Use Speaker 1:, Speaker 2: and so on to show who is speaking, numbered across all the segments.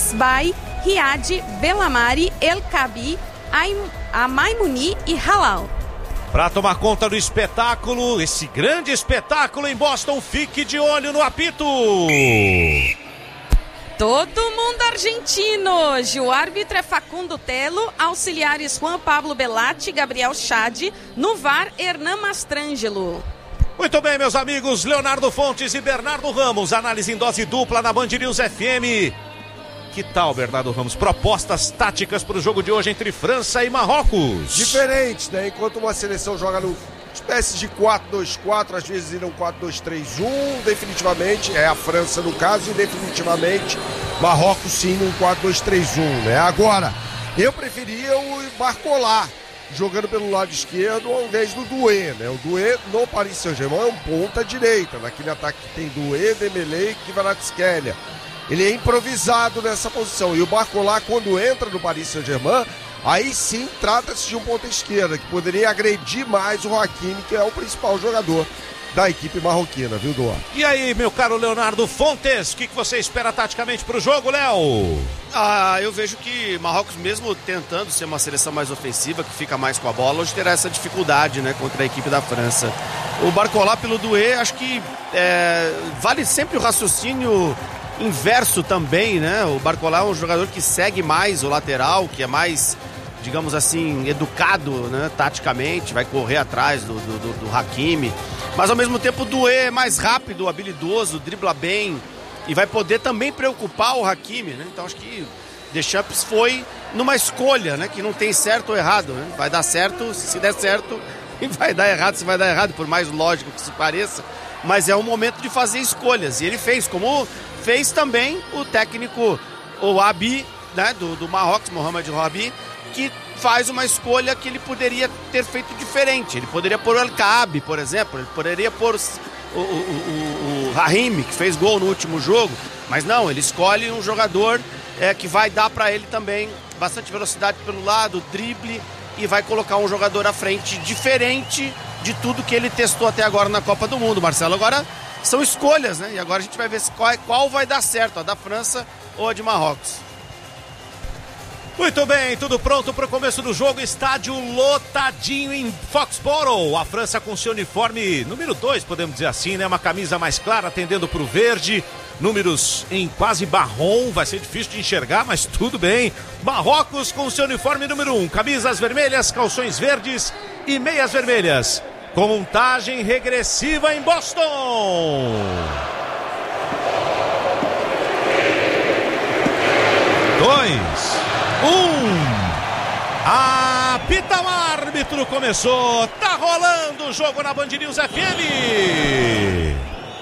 Speaker 1: Misbah, Riad, Belamari, El Kabi, Maimuni e Halal.
Speaker 2: Para tomar conta do espetáculo, esse grande espetáculo em Boston, fique de olho no apito.
Speaker 1: Todo mundo argentino. Hoje o árbitro é Facundo Telo, auxiliares Juan Pablo Belatti, Gabriel Chade, no VAR Hernan Mastrangelo.
Speaker 2: Muito bem, meus amigos, Leonardo Fontes e Bernardo Ramos, análise em dose dupla na Band News FM. Que tal, Bernardo Ramos? Propostas táticas para o jogo de hoje entre França e Marrocos.
Speaker 3: Diferente, né? Enquanto uma seleção joga no espécie de 4-2-4, às vezes irão 4-2-3-1, definitivamente, é a França no caso, e definitivamente Marrocos sim num 4-2-3-1, né? Agora, eu preferia o Barcola jogando pelo lado esquerdo ao invés do Doué, né? O Doué no Paris Saint-Germain é um ponta direita, naquele ataque que tem Doué, Dembélé e Kvaratskhelia. Ele é improvisado nessa posição, e o Barcola, quando entra no Paris Saint-Germain, aí sim trata-se de um ponta esquerda, que poderia agredir mais o Hakimi, que é o principal jogador da equipe marroquina, viu, Duarte?
Speaker 2: E aí, meu caro Leonardo Fontes, o que você espera taticamente para o jogo, Léo?
Speaker 4: Eu vejo que Marrocos, mesmo tentando ser uma seleção mais ofensiva, que fica mais com a bola, hoje terá essa dificuldade, né, contra a equipe da França. O Barcola pelo Doué, acho que vale sempre o raciocínio inverso também, né? O Barcola é um jogador que segue mais o lateral, que é mais, digamos assim, educado, né, taticamente, vai correr atrás do Hakimi, mas ao mesmo tempo o Doué é mais rápido, habilidoso, dribla bem e vai poder também preocupar o Hakimi, né? Então acho que Deschamps foi numa escolha, né, que não tem certo ou errado, né? Vai dar certo se der certo e vai dar errado se vai dar errado, por mais lógico que se pareça, mas é um momento de fazer escolhas, e ele fez, como fez também o técnico, o Abi, né, do Marrocos, Mohamed Rabi, que faz uma escolha que ele poderia ter feito diferente. Ele poderia pôr o El Kaabi, por exemplo, ele poderia pôr o Rahimi, que fez gol no último jogo, mas não, ele escolhe um jogador que vai dar para ele também bastante velocidade pelo lado, drible, e vai colocar um jogador à frente diferente de tudo que ele testou até agora na Copa do Mundo, Marcelo. Agora são escolhas, né? E agora a gente vai ver qual vai dar certo, a da França ou a de Marrocos.
Speaker 2: Muito bem, tudo pronto para o começo do jogo, estádio lotadinho em Foxborough. A França com seu uniforme número 2, podemos dizer assim, né? Uma camisa mais clara, tendendo para o verde, números em quase marrom, vai ser difícil de enxergar, mas tudo bem. Marrocos com seu uniforme número 1, camisas vermelhas, calções verdes e meias vermelhas. Contagem regressiva em Boston. 2, 1. Apita o árbitro, começou. Tá rolando o jogo na Band News FM.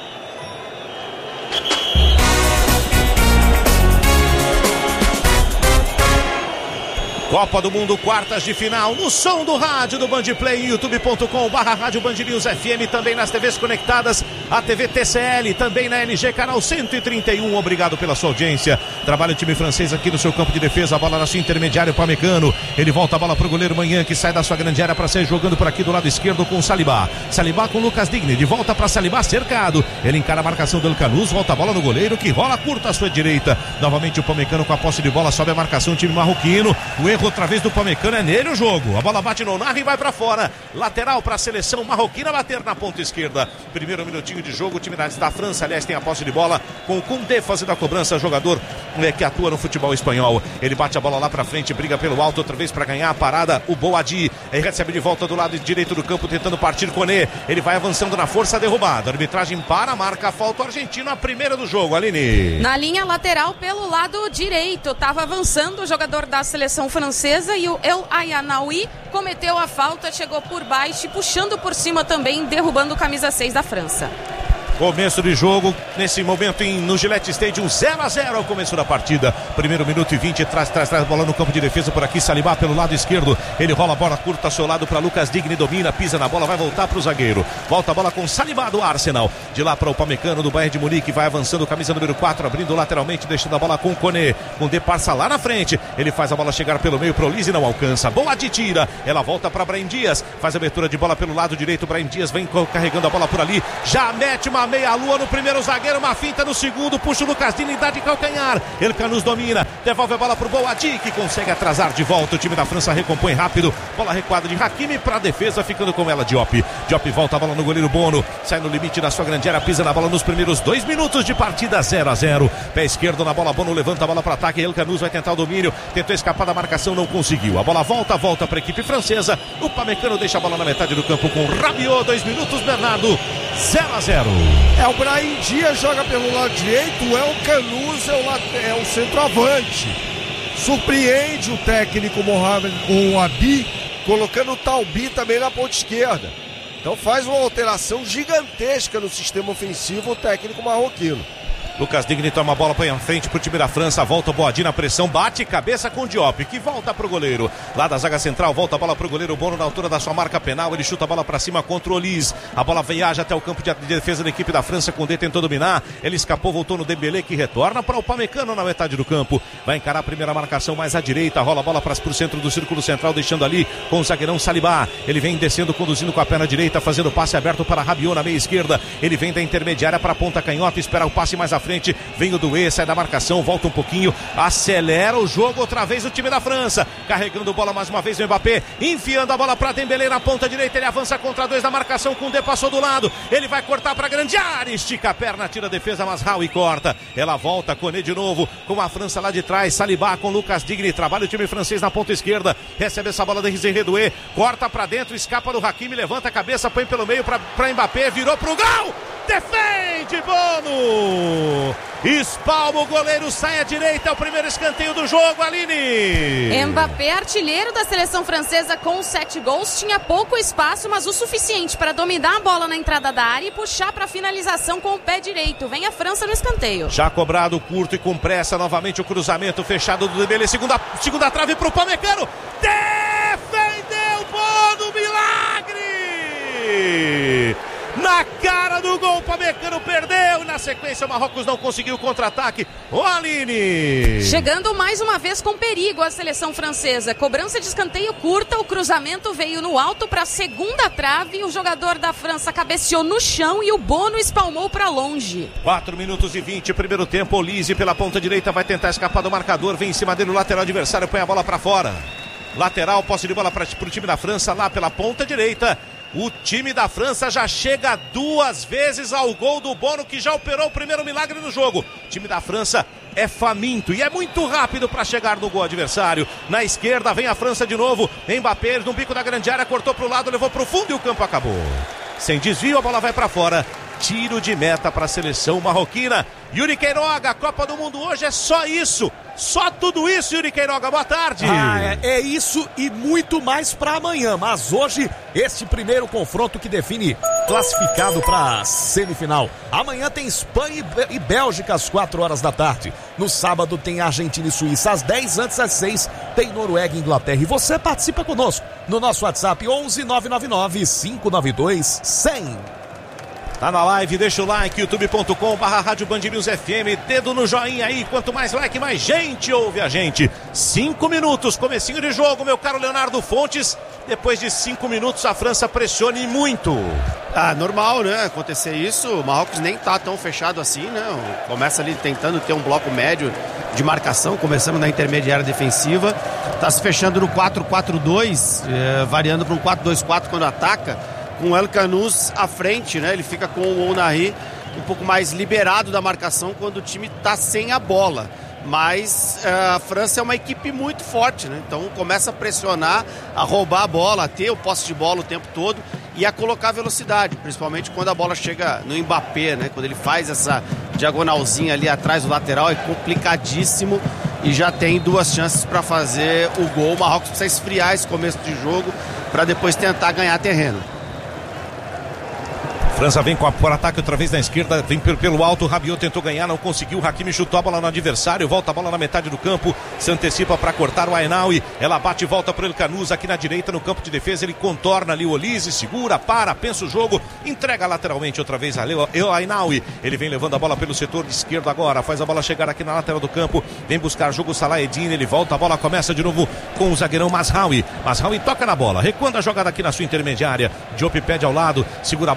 Speaker 2: Copa do Mundo, quartas de final, no som do rádio do Bandplay, youtube.com/rádio Band News FM, também nas TVs conectadas, a TV TCL, também na LG, canal 131, obrigado pela sua audiência. Trabalha o time francês aqui no seu campo de defesa, a bola na sua intermediária, o Pamecano, ele volta a bola pro goleiro Manhã, que sai da sua grande área para sair jogando por aqui do lado esquerdo com o Saliba com Lucas Digne, de volta para Saliba, cercado, ele encara a marcação do El Canuz, volta a bola no goleiro, que rola curta à sua direita, novamente o Pamecano com a posse de bola, sobe a marcação, time marroquino, o erro outra vez do Pamecano, é nele o jogo, a bola bate no Narra e vai pra fora, lateral pra seleção marroquina bater na ponta esquerda. Primeiro minutinho de jogo, o time da França, aliás, tem a posse de bola com o Koundé fazendo a cobrança, jogador que atua no futebol espanhol. Ele bate a bola lá pra frente, briga pelo alto outra vez pra ganhar a parada, o Boadi, ele recebe de volta do lado direito do campo, tentando partir Koné, ele vai avançando na força, derrubada, a arbitragem para, marca a falta, o argentino, a primeira do jogo, Aline.
Speaker 1: Na linha lateral pelo lado direito, tava avançando o jogador da seleção francesa e o El Ayanaoui cometeu a falta, chegou por baixo e puxando por cima também, derrubando o camisa 6 da França.
Speaker 2: Começo de jogo, nesse momento no Gillette Stadium, 0-0 ao começo da partida. Primeiro minuto e 20, traz a bola no campo de defesa por aqui, Saliba pelo lado esquerdo. Ele rola a bola curta ao seu lado para Lucas Digne, domina, pisa na bola, vai voltar para o zagueiro. Volta a bola com Saliba do Arsenal. De lá para o Pamecano do Bayern de Munique, vai avançando, camisa número 4, abrindo lateralmente, deixando a bola com o Koné. Koné passa lá na frente, ele faz a bola chegar pelo meio pro Olise, não alcança. Boa de tira, ela volta para Brahim Dias, faz a abertura de bola pelo lado direito, Brahim Dias vem carregando a bola por ali, já mete uma uma meia-lua no primeiro zagueiro, uma finta no segundo, puxa o Lucas Digne, dá de calcanhar. Elkanous domina, devolve a bola pro Boadi, que consegue atrasar de volta. O time da França recompõe rápido. Bola recuada de Hakimi pra defesa, ficando com ela Diop. Diop volta a bola no goleiro Bono, sai no limite da sua grande área, pisa na bola nos primeiros 2 minutos de partida, 0-0. Pé esquerdo na bola, Bono levanta a bola para ataque. Elkanous vai tentar o domínio, tentou escapar da marcação, não conseguiu. A bola volta para a equipe francesa. O Upamecano deixa a bola na metade do campo com Rabiot. 2 minutos, Bernardo, 0-0.
Speaker 3: O Brahim Dias joga pelo lado direito, o Elkanous é o centroavante. Surpreende o técnico Mohamed Ouabi, colocando o Talbi também na ponta esquerda. Então faz uma alteração gigantesca no sistema ofensivo o técnico marroquino.
Speaker 2: Lucas Digne toma a bola, põe à frente pro time da França, volta o Boadi na pressão, bate cabeça com o Diop, que volta pro goleiro, lá da zaga central, volta a bola pro goleiro Bono na altura da sua marca penal, ele chuta a bola pra cima contra o Olise, a bola viaja até o campo de defesa da equipe da França, Koundé tentou dominar, ele escapou, voltou no Dembélé, que retorna para o Upamecano na metade do campo, vai encarar a primeira marcação mais à direita, rola a bola pro centro do círculo central, deixando ali com o zagueirão Saliba, ele vem descendo, conduzindo com a perna direita, fazendo passe aberto para Rabiot na meia esquerda, ele vem da intermediária para a ponta canhota, espera o passe mais à frente, vem o Doué, sai da marcação, volta um pouquinho, acelera o jogo outra vez o time da França, carregando bola mais uma vez o Mbappé, enfiando a bola para Dembélé na ponta direita, ele avança contra 2 na marcação, Koundé passou do lado, ele vai cortar para grande área, estica a perna, tira a defesa, mas Raul corta, ela volta, Koné de novo, com a França lá de trás, Saliba com Lucas Digne, trabalha o time francês na ponta esquerda, recebe essa bola da Desiré Doué, corta para dentro, escapa do Hakimi, levanta a cabeça, põe pelo meio para Mbappé, virou pro gol, defende Bono, espalma o goleiro, sai à direita, é o primeiro escanteio do jogo, Aline.
Speaker 1: Mbappé, artilheiro da seleção francesa com 7 gols, tinha pouco espaço, mas o suficiente para dominar a bola na entrada da área e puxar para finalização com o pé direito. Vem a França no escanteio.
Speaker 2: Já cobrado, curto e com pressa, novamente o cruzamento fechado do Dembélé, segunda trave pro Upamecano, defendeu Bono, milagre! Na cara do gol, o Upamecano perdeu e na sequência o Marrocos não conseguiu o contra-ataque. Ô Aline!
Speaker 1: Chegando mais uma vez com perigo a seleção francesa. Cobrança de escanteio curta, o cruzamento veio no alto para a segunda trave. O jogador da França cabeceou no chão e o Bono espalmou para longe.
Speaker 2: 4 minutos e 20, primeiro tempo. Olise pela ponta direita vai tentar escapar do marcador. Vem em cima dele o lateral adversário, põe a bola para fora. Lateral, posse de bola para o time da França lá pela ponta direita. O time da França já chega 2 vezes ao gol do Bono, que já operou o primeiro milagre no jogo. O time da França é faminto e é muito rápido para chegar no gol adversário. Na esquerda vem a França de novo. Mbappé no bico da grande área, cortou para o lado, levou para o fundo e o campo acabou. Sem desvio, a bola vai para fora. Tiro de meta para a seleção marroquina. Yuri Queiroga, a Copa do Mundo hoje é só isso. Só tudo isso, Yuri Queiroga, boa tarde.
Speaker 5: É isso e muito mais para amanhã, mas hoje este primeiro confronto que define classificado para a semifinal. Amanhã tem Espanha e Bélgica às 4 horas da tarde. No sábado tem Argentina e Suíça às 10, antes às 6 tem Noruega e Inglaterra. E você participa conosco no nosso WhatsApp 11 999 592 100.
Speaker 2: Tá na live, deixa o like, youtube.com/Rádio Band News FM, dedo no joinha aí, quanto mais like, mais gente ouve a gente. 5 minutos, comecinho de jogo, meu caro Leonardo Fontes. Depois de 5 minutos a França pressiona e muito.
Speaker 4: Normal, né, acontecer isso. O Marrocos nem tá tão fechado assim, né, começa ali tentando ter um bloco médio de marcação, começando na intermediária defensiva, tá se fechando no 4-4-2, variando para um 4-2-4 quando ataca, com o Elkanous à frente, né? Ele fica com o Ounahi um pouco mais liberado da marcação quando o time está sem a bola. Mas a França é uma equipe muito forte, né? Então começa a pressionar, a roubar a bola, a ter o posse de bola o tempo todo e a colocar velocidade, principalmente quando a bola chega no Mbappé, né? Quando ele faz essa diagonalzinha ali atrás do lateral, é complicadíssimo e já tem 2 chances para fazer o gol. O Marrocos precisa esfriar esse começo de jogo para depois tentar ganhar terreno.
Speaker 2: França vem com por ataque outra vez na esquerda, vem pelo alto, Rabiot tentou ganhar, não conseguiu, Hakimi chutou a bola no adversário, volta a bola na metade do campo, se antecipa para cortar o Ainaoui, ela bate e volta para o Elkanous aqui na direita no campo de defesa, ele contorna ali o Olise, segura, pensa o jogo, entrega lateralmente outra vez a Ainaoui, ele vem levando a bola pelo setor de esquerdo agora, faz a bola chegar aqui na lateral do campo, vem buscar jogo Salah Eddin, ele volta, a bola começa de novo com o zagueirão Mazraoui toca na bola, recuando a jogada aqui na sua intermediária, Diop pede ao lado, segura a bola o time de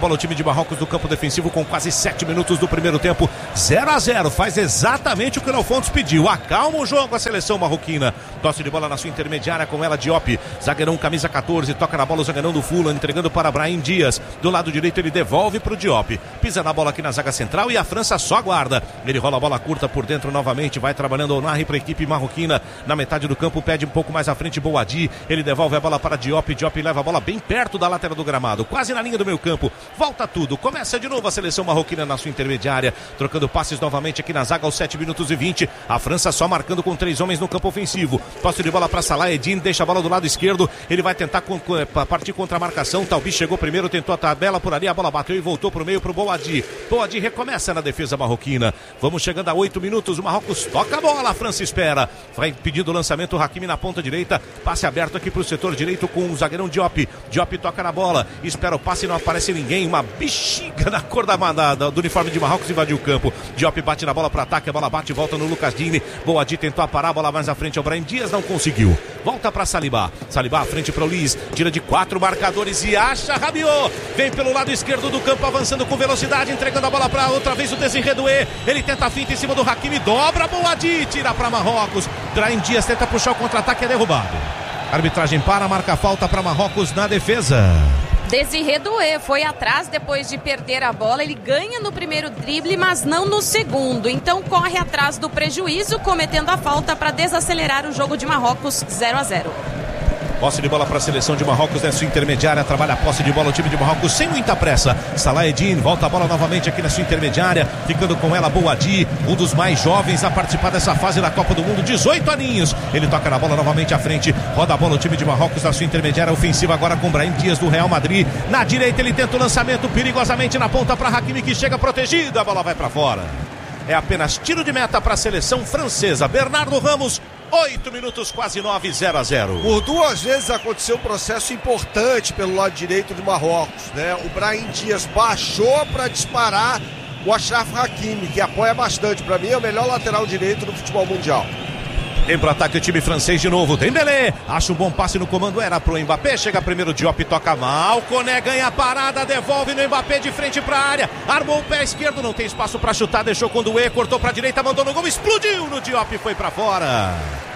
Speaker 2: Marrocos do campo defensivo com quase 7 minutos do primeiro tempo. 0-0, faz exatamente o que o Leofontes pediu. Acalma o jogo a seleção marroquina. Tosse de bola na sua intermediária com ela, Diop. Zagueirão camisa 14, toca na bola o zagueirão do Fulham, entregando para Brahim Dias. Do lado direito ele devolve para o Diop. Pisa na bola aqui na zaga central e a França só aguarda. Ele rola a bola curta por dentro novamente, vai trabalhando o Narri para a equipe marroquina. Na metade do campo, pede um pouco mais à frente Boadi. Ele devolve a bola para Diop. Diop leva a bola bem perto da lateral do gramado, quase na linha do meio campo. Volta tudo, começa de novo a seleção marroquina na sua intermediária, trocando passes novamente aqui na zaga aos 7 minutos e 20. A França só marcando com 3 homens no campo ofensivo. Posse de bola para Salah Eddin, deixa a bola do lado esquerdo. Ele vai tentar partir contra a marcação. Talbi chegou primeiro, tentou a tabela por ali, a bola bateu e voltou para o meio para o Boadi. Boadi recomeça na defesa marroquina. Vamos chegando a 8 minutos. O Marrocos toca a bola, a França espera. Vai pedindo o lançamento, o Hakimi na ponta direita. Passe aberto aqui para o setor direito com o zagueirão Diop. Diop toca na bola, espera o passe, não aparece ninguém. Uma bexiga na cor do uniforme de Marrocos invadiu o campo. Diop bate na bola para ataque, a bola bate e volta no Lucas Digne. Boadi tentou parar a bola mais à frente ao Brahim Dias, não conseguiu. Volta para Saliba. Saliba à frente para o Liz. Tira de 4 marcadores e acha Rabiot. Vem pelo lado esquerdo do campo, avançando com velocidade, entregando a bola para outra vez o Desiré Doué. Ele tenta a finta em cima do Hakimi, dobra Boadi, tira para Marrocos. Brahim Dias tenta puxar o contra-ataque, é derrubado. Arbitragem para, marca falta para Marrocos na defesa.
Speaker 1: Desiré Doué foi atrás depois de perder a bola. Ele ganha no primeiro drible, mas não no segundo. Então corre atrás do prejuízo, cometendo a falta para desacelerar o jogo de Marrocos. 0-0.
Speaker 2: Posse de bola para a seleção de Marrocos na sua intermediária. Trabalha a posse de bola o time de Marrocos sem muita pressa. Salah Eddin volta a bola novamente aqui na sua intermediária, ficando com ela Boadi, um dos mais jovens a participar dessa fase da Copa do Mundo, 18 aninhos. Ele toca na bola novamente à frente, roda a bola o time de Marrocos na sua intermediária ofensiva agora com Brahim Dias do Real Madrid. Na direita ele tenta o lançamento perigosamente na ponta para Hakimi, que chega protegido, a bola vai para fora. É apenas tiro de meta para a seleção francesa. Bernardo Ramos, 8 minutos, quase 9, 0-0.
Speaker 3: Por 2 vezes aconteceu um processo importante pelo lado direito de Marrocos, né? O Brahim Dias baixou para disparar o Achraf Hakimi, que apoia bastante. Para mim é o melhor lateral direito do futebol mundial.
Speaker 2: Vem pro ataque o time francês de novo. Dembélé acha um bom passe no comando, era pro Mbappé. Chega primeiro Diop, toca mal. Koné ganha a parada, devolve no Mbappé de frente pra área. Armou o pé esquerdo, não tem espaço pra chutar. Deixou com o Doué, cortou pra direita, mandou no gol. Explodiu no Diop, foi pra fora.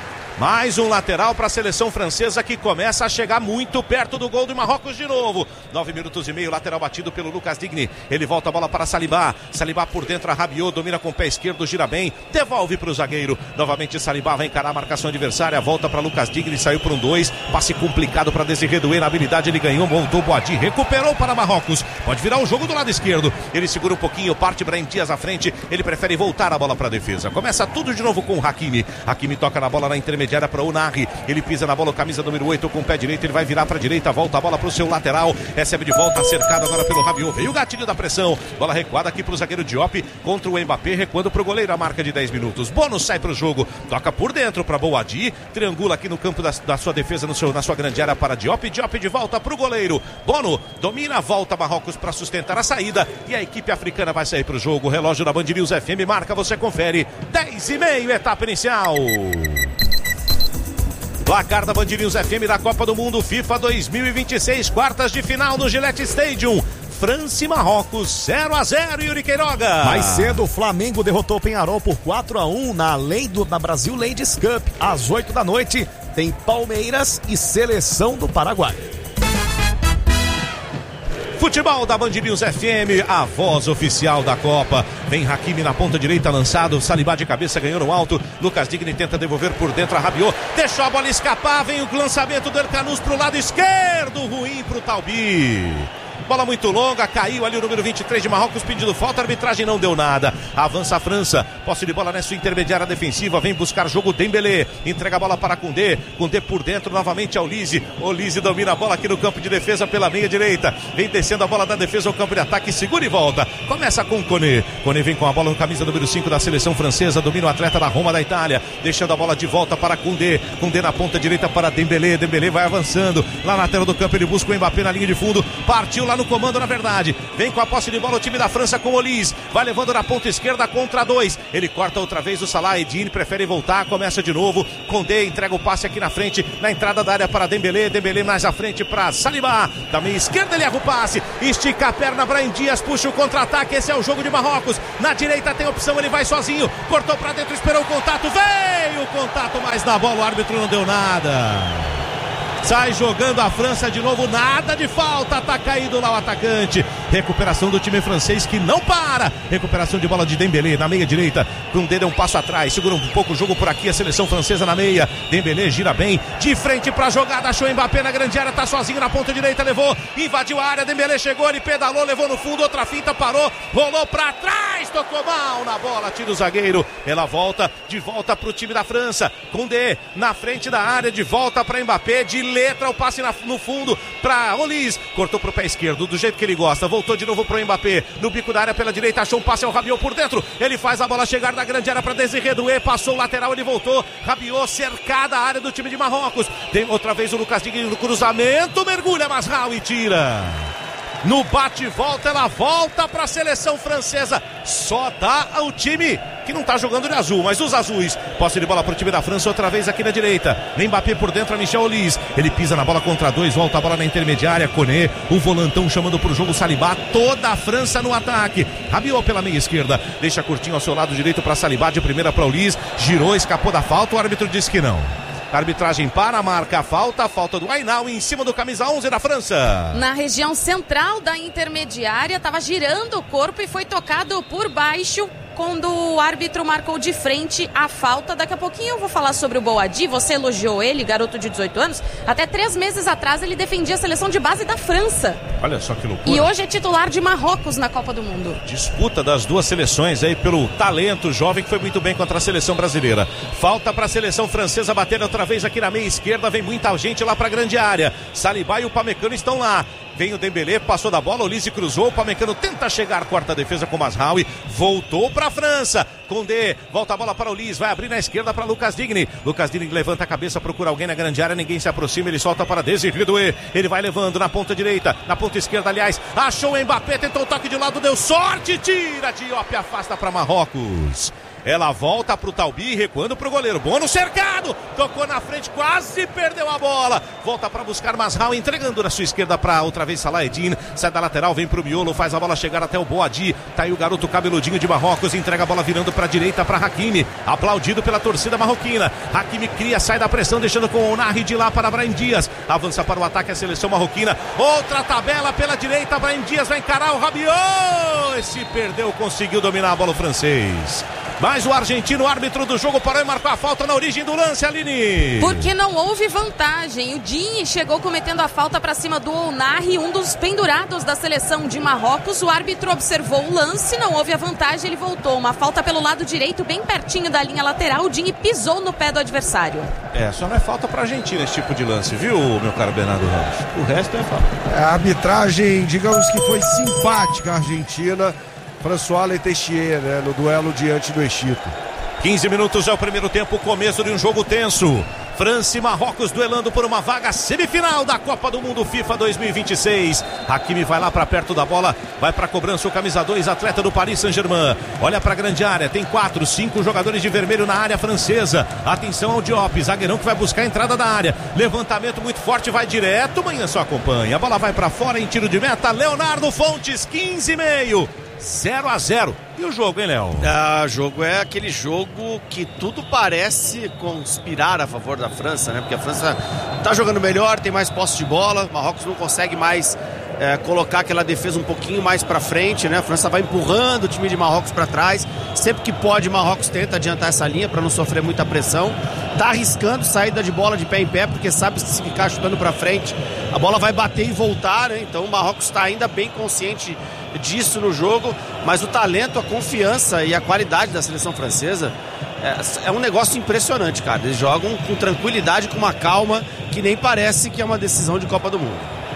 Speaker 2: Mais um lateral para a seleção francesa que começa a chegar muito perto do gol do Marrocos de novo. 9 minutos e meio, lateral batido pelo Lucas Digne. Ele volta a bola para Saliba. Saliba por dentro, a Rabiot domina com o pé esquerdo, gira bem, devolve para o zagueiro. Novamente Saliba vai encarar a marcação adversária, volta para Lucas Digne, saiu para um 2. Passe complicado para Desiré Doué, na habilidade ele ganhou, montou Boadi, recuperou para Marrocos. Pode virar o jogo do lado esquerdo. Ele segura um pouquinho, parte Brahim Dias à frente. Ele prefere voltar a bola para a defesa. Começa tudo de novo com o Hakimi. Hakimi toca na bola na intermediária para o Narri, ele pisa na bola, camisa número 8 com o pé direito, ele vai virar para a direita, volta a bola para o seu lateral, recebe de volta, cercado agora pelo Rabiot, veio o gatilho da pressão, bola recuada aqui para o zagueiro Diop, contra o Mbappé, recuando para o goleiro, a marca de 10 minutos, Bônus sai para o jogo, toca por dentro para Boadi, triangula aqui no campo da sua defesa, na sua grande área para Diop, Diop de volta para o goleiro, Bono domina, volta Marrocos para sustentar a saída, e a equipe africana vai sair para o jogo, relógio da Band News FM marca, você confere, 10:30, etapa inicial. Placar da Band News FM da Copa do Mundo FIFA 2026, quartas de final no Gillette Stadium. França e Marrocos, 0-0, Yuri Queiroga.
Speaker 5: Mais cedo, o Flamengo derrotou o Peñarol por 4-1 na Brasil Ladies Cup. Às 8 da noite, tem Palmeiras e Seleção do Paraguai.
Speaker 2: Futebol da Band News FM, a voz oficial da Copa. Vem Hakimi na ponta direita, lançado. Saliba de cabeça, ganhou no alto. Lucas Digne tenta devolver por dentro a Rabiot. Deixou a bola escapar. Vem o lançamento do El Canus pro lado esquerdo. Ruim pro Talbi. Bola muito longa, caiu ali o número 23 de Marrocos pedindo falta, a arbitragem não deu nada. Avança a França, posse de bola nessa intermediária defensiva, vem buscar jogo Dembélé, entrega a bola para Koundé, Koundé por dentro novamente ao Lise. O Lise domina a bola aqui no campo de defesa pela meia direita, vem descendo a bola da defesa ao campo de ataque, segura e volta. Começa com Koné, Koné vem com a bola no camisa número 5 da seleção francesa, domina o atleta da Roma da Itália, deixando a bola de volta para Koundé, Koundé na ponta direita para Dembélé, Dembélé vai avançando, lá na tela do campo ele busca o Mbappé na linha de fundo, partiu lá no no comando, na verdade. Vem com a posse de bola o time da França com o Olise. Vai levando na ponta esquerda contra 2. Ele corta outra vez o Salah Eddine, prefere voltar, começa de novo. Condé entrega o passe aqui na frente, na entrada da área para Dembélé. Dembélé mais à frente para Saliba. Da meia esquerda ele erra o passe. Estica a perna, Brahim Dias puxa o contra-ataque. Esse é o jogo de Marrocos. Na direita tem opção, ele vai sozinho. Cortou para dentro, esperou o contato. Veio o contato, mas na bola o árbitro não deu nada. Sai jogando a França de novo, nada de falta, tá caído lá o atacante. Recuperação do time francês que não para. Recuperação de bola de Dembélé na meia direita. Condé deu um passo atrás, segura um pouco o jogo por aqui, a seleção francesa na meia. Dembélé gira bem, de frente pra jogada, achou Mbappé na grande área, tá sozinho na ponta direita, levou, invadiu a área, Dembélé chegou, ele pedalou, levou no fundo, outra finta, parou, rolou pra trás, tocou mal na bola, tira o zagueiro. Ela volta, de volta pro time da França. Condé na frente da área, de volta pra Mbappé, de letra o passe no fundo para Olise, cortou pro pé esquerdo do jeito que ele gosta, voltou de novo pro Mbappé, no bico da área pela direita, achou um passe ao Rabiot por dentro, ele faz a bola chegar da grande área para Désiré Doué, passou o lateral, ele voltou, Rabiot cercada a área do time de Marrocos, tem outra vez o Lucas Digne no cruzamento, mergulha Masraoui e tira. No bate e volta, ela volta para a seleção francesa. Só dá ao time que não está jogando de azul, mas os azuis. Posse de bola para o time da França, outra vez aqui na direita. Mbappé por dentro, a Michel Olise. Ele pisa na bola contra 2, volta a bola na intermediária. Koné, o volantão chamando para o jogo Saliba. Toda a França no ataque. Rabiot pela meia esquerda, deixa curtinho ao seu lado direito para Saliba, de primeira para Olise. Girou, escapou da falta, o árbitro disse que não. A arbitragem para, marca a falta do Ainal em cima do camisa 11 da França.
Speaker 1: Na região central da intermediária, estava girando o corpo e foi tocado por baixo quando o árbitro marcou de frente a falta. Daqui a pouquinho eu vou falar sobre o Boadi. Você elogiou ele, garoto de 18 anos. Até 3 meses atrás ele defendia a seleção de base da França.
Speaker 2: Olha só que loucura.
Speaker 1: E hoje é titular de Marrocos na Copa do Mundo.
Speaker 2: Disputa das duas seleções aí pelo talento jovem que foi muito bem contra a seleção brasileira. Falta para a seleção francesa bater outra vez aqui na meia esquerda. Vem muita gente lá para a grande área. Saliba e o Upamecano estão lá. Vem o Dembélé, passou da bola, Olise cruzou, o Upamecano tenta chegar, corta a defesa com Masraoui, voltou para a França. Condé, volta a bola para o Olise, vai abrir na esquerda para Lucas Digne. Lucas Digne levanta a cabeça, procura alguém na grande área, ninguém se aproxima, ele solta para Désiré Doué. Ele vai levando na ponta direita, na ponta esquerda, aliás, achou o Mbappé, tentou o toque de lado, deu sorte, tira, Diop afasta para Marrocos. Ela volta pro Talbi, recuando pro goleiro. Bom no cercado, tocou na frente, quase perdeu a bola. Volta para buscar Masraoui, entregando na sua esquerda para outra vez Salah Eddine. Sai da lateral, vem pro miolo, faz a bola chegar até o Boadi. Tá aí o garoto cabeludinho de Marrocos, entrega a bola virando pra direita para Hakimi. Aplaudido pela torcida marroquina. Hakimi cria, sai da pressão, deixando com o Onari de lá para Brahim Dias. Avança para o ataque a seleção marroquina. Outra tabela pela direita, Brahim Dias vai encarar o Rabiot. Esse perdeu, conseguiu dominar a bola o francês. Mas o argentino, árbitro do jogo, parou e marcou a falta na origem do lance, Aline.
Speaker 1: Porque não houve vantagem. O Digne chegou cometendo a falta para cima do Onari, um dos pendurados da seleção de Marrocos. O árbitro observou o lance, não houve a vantagem, ele voltou. Uma falta pelo lado direito, bem pertinho da linha lateral. O Digne pisou no pé do adversário.
Speaker 2: Só não é falta para a Argentina esse tipo de lance, viu, meu caro Bernardo Ramos? O resto é falta.
Speaker 3: A arbitragem, digamos que foi simpática a Argentina. François Letessier, né, no duelo diante do Egito.
Speaker 2: 15 minutos é o primeiro tempo, começo de um jogo tenso. França e Marrocos duelando por uma vaga semifinal da Copa do Mundo FIFA 2026. Hakimi vai lá para perto da bola, vai para a cobrança o camisa 2, atleta do Paris Saint-Germain. Olha para a grande área, tem 4, 5 jogadores de vermelho na área francesa. Atenção ao Diop, zagueirão que vai buscar a entrada da área. Levantamento muito forte, vai direto, Manhã só acompanha. A bola vai para fora em tiro de meta, Leonardo Fontes, 15,5. 0-0. E o jogo, hein, Léo?
Speaker 4: O jogo é aquele jogo que tudo parece conspirar a favor da França, né? Porque a França tá jogando melhor, tem mais posse de bola, o Marrocos não consegue mais colocar aquela defesa um pouquinho mais pra frente, né? A França vai empurrando o time de Marrocos pra trás. Sempre que pode, Marrocos tenta adiantar essa linha pra não sofrer muita pressão. Tá arriscando saída de bola de pé em pé, porque sabe que se ficar chutando pra frente, a bola vai bater e voltar, né? Então o Marrocos tá ainda bem consciente disso no jogo, mas o talento, a confiança e a qualidade da seleção francesa é um negócio impressionante, cara. Eles jogam com tranquilidade, com uma calma que nem parece que é uma decisão de Copa do Mundo.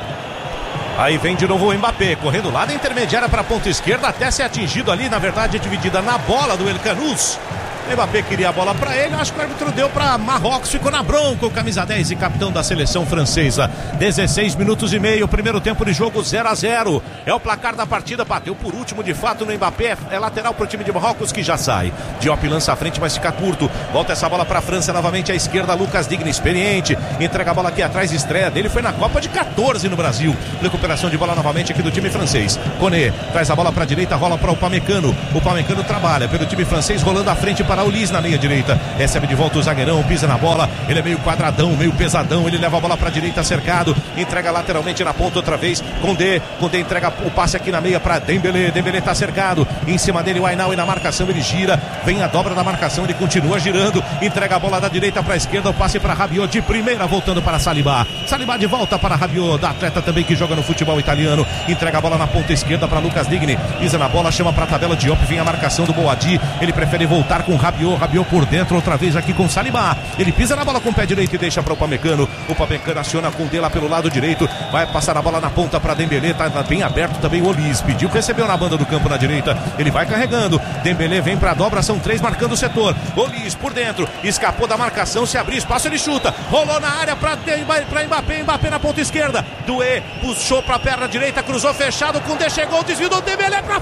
Speaker 2: Aí vem de novo o Mbappé, correndo lá da intermediária para a ponta esquerda, até ser atingido ali, na verdade, dividida na bola do El Canous. Mbappé queria a bola para ele, acho que o árbitro deu para Marrocos, ficou na bronca o camisa 10 e capitão da seleção francesa. 16 minutos e meio, primeiro tempo de jogo 0-0. É o placar da partida, bateu por último de fato no Mbappé, é lateral pro time de Marrocos que já sai. Diop lança a frente, mas fica curto. Volta essa bola pra França novamente à esquerda, Lucas Digne, experiente, entrega a bola aqui atrás, estreia dele foi na Copa de 14 no Brasil. Recuperação de bola novamente aqui do time francês. Koné traz a bola pra direita, rola para o Upamecano trabalha pelo time francês, rolando à frente para o Ulis na meia direita, recebe de volta o zagueirão, pisa na bola, ele é meio quadradão, meio pesadão, ele leva a bola pra direita, cercado, entrega lateralmente na ponta outra vez, Condé entrega o passe aqui na meia para Dembélé tá cercado, em cima dele o Ainaoui na marcação, ele gira, vem a dobra da marcação, ele continua girando, entrega a bola da direita para a esquerda, o passe para Rabiot de primeira, voltando para Saliba de volta para Rabiot, da atleta também que joga no futebol italiano, entrega a bola na ponta esquerda para Lucas Digne, pisa na bola, chama para a tabela, Diop, vem a marcação do Boadi, ele prefere voltar com Rabiot por dentro, outra vez aqui com Saliba, ele pisa na bola com o pé direito e deixa para o Upamecano aciona com Condé lá pelo lado direito, vai passar a bola na ponta para Dembélé, tá bem aberto também o Olis, pediu, recebeu na banda do campo na direita, ele vai carregando, Dembélé vem para a dobra, são 3 marcando o setor, Olis por dentro, escapou da marcação, se abrir espaço ele chuta, rolou na área para Mbappé na ponta esquerda, Doué puxou para a perna direita, cruzou fechado, Condé chegou, desvio do Dembélé para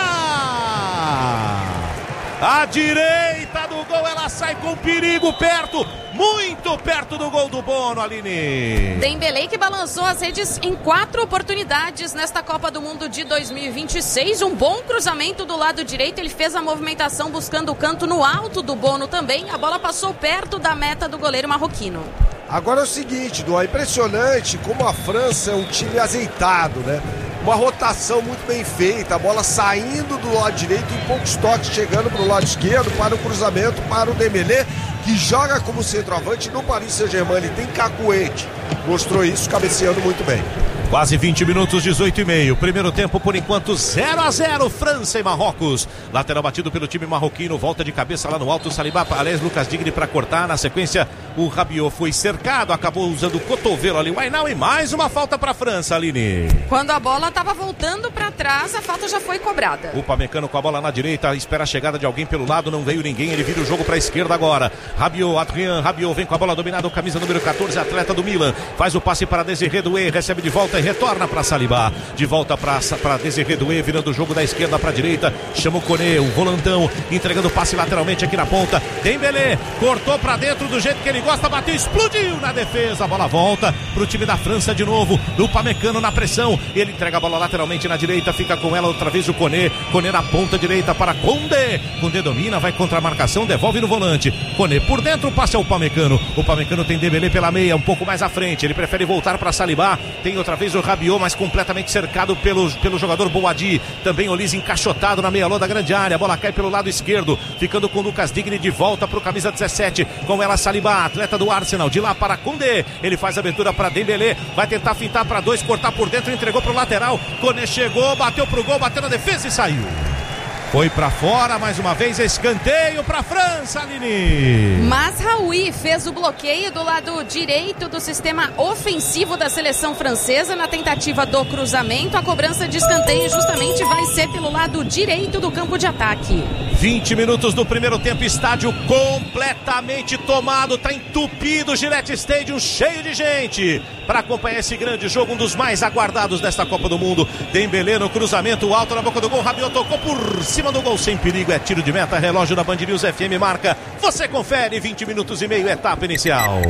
Speaker 2: fora! A direita do gol, ela sai com perigo perto, muito perto do gol do Bono, Aline.
Speaker 1: Dembélé que balançou as redes em 4 oportunidades nesta Copa do Mundo de 2026. Um bom cruzamento do lado direito, ele fez a movimentação buscando o canto no alto do Bono também. A bola passou perto da meta do goleiro marroquino.
Speaker 3: Agora é o seguinte, Duan, impressionante como a França é um time azeitado, né? Uma rotação muito bem feita, a bola saindo do lado direito em poucos toques, chegando para o lado esquerdo, para o cruzamento, para o Dembélé, que joga como centroavante no Paris Saint-Germain, ele tem cacuete, mostrou isso cabeceando muito bem.
Speaker 2: Quase 20 minutos, 18:30. Primeiro tempo, por enquanto, 0-0, França e Marrocos. Lateral batido pelo time marroquino, volta de cabeça lá no alto, Saliba, aliás, Lucas Digne para cortar. Na sequência, o Rabiot foi cercado, acabou usando o cotovelo ali. O Ainaoui, mais uma falta para a França, Aline.
Speaker 1: Quando a bola estava voltando para trás, a falta já foi cobrada.
Speaker 2: O Upamecano com a bola na direita, espera a chegada de alguém pelo lado, não veio ninguém, ele vira o jogo para a esquerda agora. Rabiot vem com a bola dominada, o camisa número 14, atleta do Milan. Faz o passe para Désiré Doué, recebe de volta e retorna para Saliba, de volta para Désiré Doué, virando o jogo da esquerda para a direita, chama o Koné, o volantão, entregando o passe lateralmente aqui na ponta, Dembélé, cortou para dentro do jeito que ele gosta, bateu, explodiu na defesa, a bola volta para o time da França de novo, o Upamecano na pressão, ele entrega a bola lateralmente na direita, fica com ela outra vez o Koné na ponta direita para Condé domina, vai contra a marcação, devolve no volante, Koné por dentro, passe ao Upamecano tem Dembélé pela meia, um pouco mais à frente, ele prefere voltar para Saliba, tem outra vez o Rabiot, mas completamente cercado pelo jogador Boadi, também Olis encaixotado na meia-lua da grande área, a bola cai pelo lado esquerdo, ficando com Lucas Digne de volta para o camisa 17, com ela Saliba, atleta do Arsenal, de lá para Condé, ele faz a abertura para Dembélé, vai tentar fintar para 2, cortar por dentro, entregou para o lateral, Koné chegou, bateu pro gol, bateu na defesa e saiu. Foi pra fora, mais uma vez, escanteio pra França, Aline.
Speaker 1: Mazraoui fez o bloqueio do lado direito do sistema ofensivo da seleção francesa na tentativa do cruzamento. A cobrança de escanteio justamente vai ser pelo lado direito do campo de ataque.
Speaker 2: 20 minutos do primeiro tempo, estádio completamente tomado, tá entupido o Gillette Stadium, cheio de gente para acompanhar esse grande jogo, um dos mais aguardados desta Copa do Mundo. Dembélé no cruzamento, alto na boca do gol, Rabiot tocou por cima do gol, sem perigo, é tiro de meta, relógio da Band News FM marca, você confere, 20 minutos e meio, etapa inicial.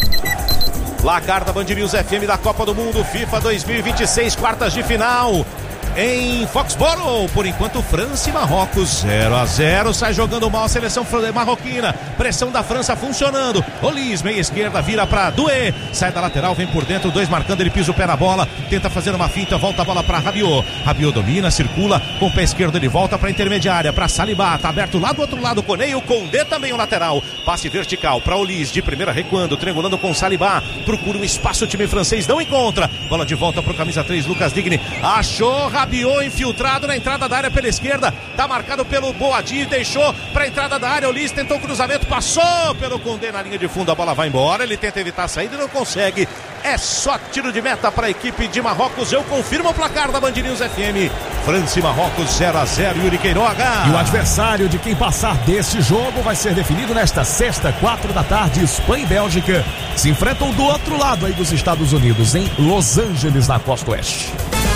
Speaker 2: Placar da Band News FM da Copa do Mundo, FIFA 2026, quartas de final. Em Foxborough, por enquanto França e Marrocos 0-0, sai jogando mal a seleção marroquina, pressão da França funcionando, Olis, meia esquerda, vira para Doué, sai da lateral, vem por dentro, 2 marcando, ele pisa o pé na bola, tenta fazer uma finta, volta a bola para Rabiot domina, circula, com o pé esquerdo ele volta para a intermediária, para Saliba, tá aberto lá do outro lado, Koné, o Condé também o lateral, passe vertical para Olis, de primeira recuando, triangulando com Saliba, procura um espaço, o time francês não encontra, bola de volta para o camisa 3, Lucas Digne, achou Rabiot, Rabiot infiltrado na entrada da área pela esquerda, tá marcado pelo Boadi, deixou pra entrada da área, o Liz tentou o cruzamento, passou pelo Condé na linha de fundo, a bola vai embora, ele tenta evitar a saída e não consegue. É só tiro de meta para a equipe de Marrocos. Eu confirmo o placar da Band News FM. França e Marrocos 0-0, Yuri Queiroga.
Speaker 5: E o adversário de quem passar deste jogo vai ser definido nesta sexta, 4 da tarde. Espanha e Bélgica se enfrentam do outro lado aí dos Estados Unidos, em Los Angeles, na costa oeste.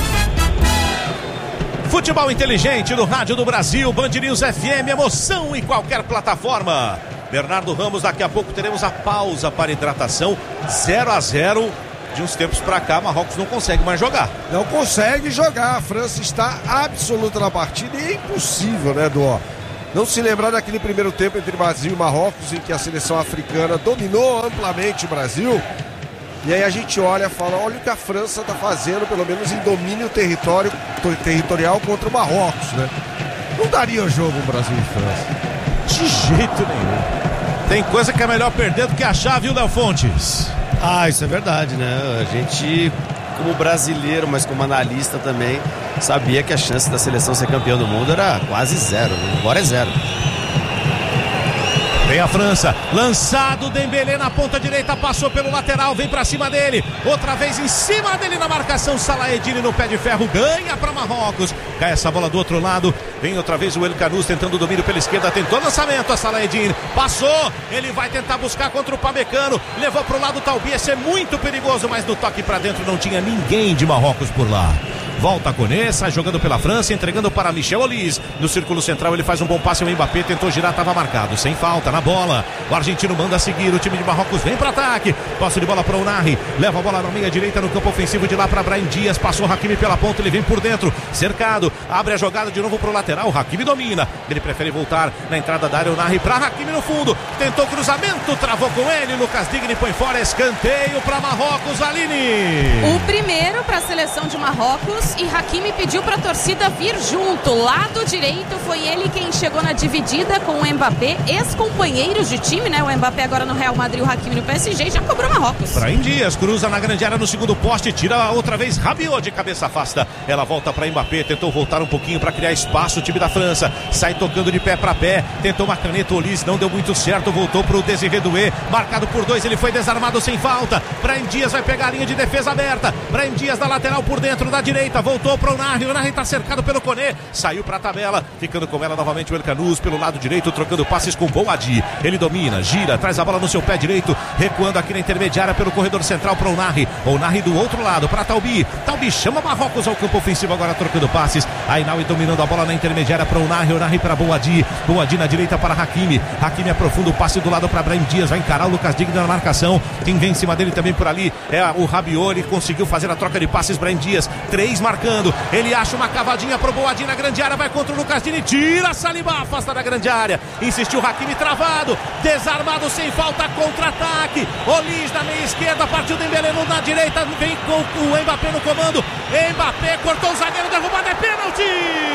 Speaker 2: Futebol inteligente no Rádio do Brasil, Band News FM, emoção em qualquer plataforma. Bernardo Ramos, daqui a pouco teremos a pausa para hidratação. 0-0. De uns tempos pra cá, Marrocos não consegue mais jogar.
Speaker 3: Não consegue jogar. A França está absoluta na partida e é impossível, né, Dó? Não se lembrar daquele primeiro tempo entre Brasil e Marrocos, em que a seleção africana dominou amplamente o Brasil. E aí a gente olha e fala, olha o que a França está fazendo, pelo menos em domínio territorial contra o Marrocos, né? Não daria o jogo o Brasil e França.
Speaker 2: De jeito nenhum. Tem coisa que é melhor perder do que achar, viu, Léo Fontes?
Speaker 4: Ah, isso é verdade, né? A gente, como brasileiro, mas como analista também, sabia que a chance da seleção ser campeão do mundo era quase zero, né? Agora é zero.
Speaker 2: Vem a França, lançado Dembélé na ponta direita, passou pelo lateral, vem pra cima dele, outra vez em cima dele na marcação, Salah Eddine no pé de ferro, ganha pra Marrocos, cai essa bola do outro lado, vem outra vez o El Khanous tentando o domínio pela esquerda, tentou lançamento, a Salah Eddine, passou, ele vai tentar buscar contra o Pamecano, levou pro lado o Talbi, esse é muito perigoso, mas no toque pra dentro não tinha ninguém de Marrocos por lá. Volta a Koné, sai jogando pela França, entregando para Michel Olise. No círculo central ele faz um bom passe, o Mbappé tentou girar, estava marcado, sem falta, na bola. O argentino manda seguir, o time de Marrocos vem para ataque. Posse de bola para o Narri, leva a bola na meia direita no campo ofensivo, de lá para Brahim Dias, passou o Hakimi pela ponta, ele vem por dentro, cercado, abre a jogada de novo para o lateral, o Hakimi domina, ele prefere voltar na entrada da área, o Narri para Hakimi no fundo, tentou cruzamento, travou com ele, Lucas Digne põe fora, escanteio para Marrocos, Aline.
Speaker 1: O primeiro para a seleção de Marrocos. E Hakimi pediu para a torcida vir junto. Lado direito foi ele quem chegou na dividida com o Mbappé, ex-companheiros de time, né? O Mbappé agora no Real Madrid, o Hakimi no PSG, já cobrou Marrocos.
Speaker 2: Brahim Dias cruza na grande área no segundo poste, tira outra vez Rabiot de cabeça afasta. Ela volta para Mbappé, tentou voltar um pouquinho para criar espaço, o time da França sai tocando de pé para pé, tentou uma caneta, Olise não deu muito certo, voltou para o Désiré Doué, marcado por 2, ele foi desarmado sem falta. Brahim Dias vai pegar a linha de defesa aberta, Brahim Dias da lateral por dentro da direita, voltou para o Narri está cercado pelo Koné, saiu para a tabela, ficando com ela novamente o El Khanous pelo lado direito, trocando passes com Boadi, ele domina, gira, traz a bola no seu pé direito, recuando aqui na intermediária pelo corredor central para o Narri do outro lado para Talbi chama Marrocos ao campo ofensivo, agora trocando passes, Ainaoui dominando a bola na intermediária para o Narri para Boadi na direita para Hakimi aprofunda o passe do lado para Brahim Dias, vai encarar o Lucas Digne na marcação, quem vem em cima dele também por ali é o Rabiot, ele conseguiu fazer a troca de passes, Brahim Dias, 3 marcando, ele acha uma cavadinha pro Boadi na grande área, vai contra o Lucas Digne, tira Saliba, afasta da grande área, insistiu Hakimi travado, desarmado sem falta, contra-ataque, Olise na meia esquerda, partiu Dembélé na direita, vem com o Mbappé no comando, Mbappé cortou o zagueiro, derrubado, é pênalti!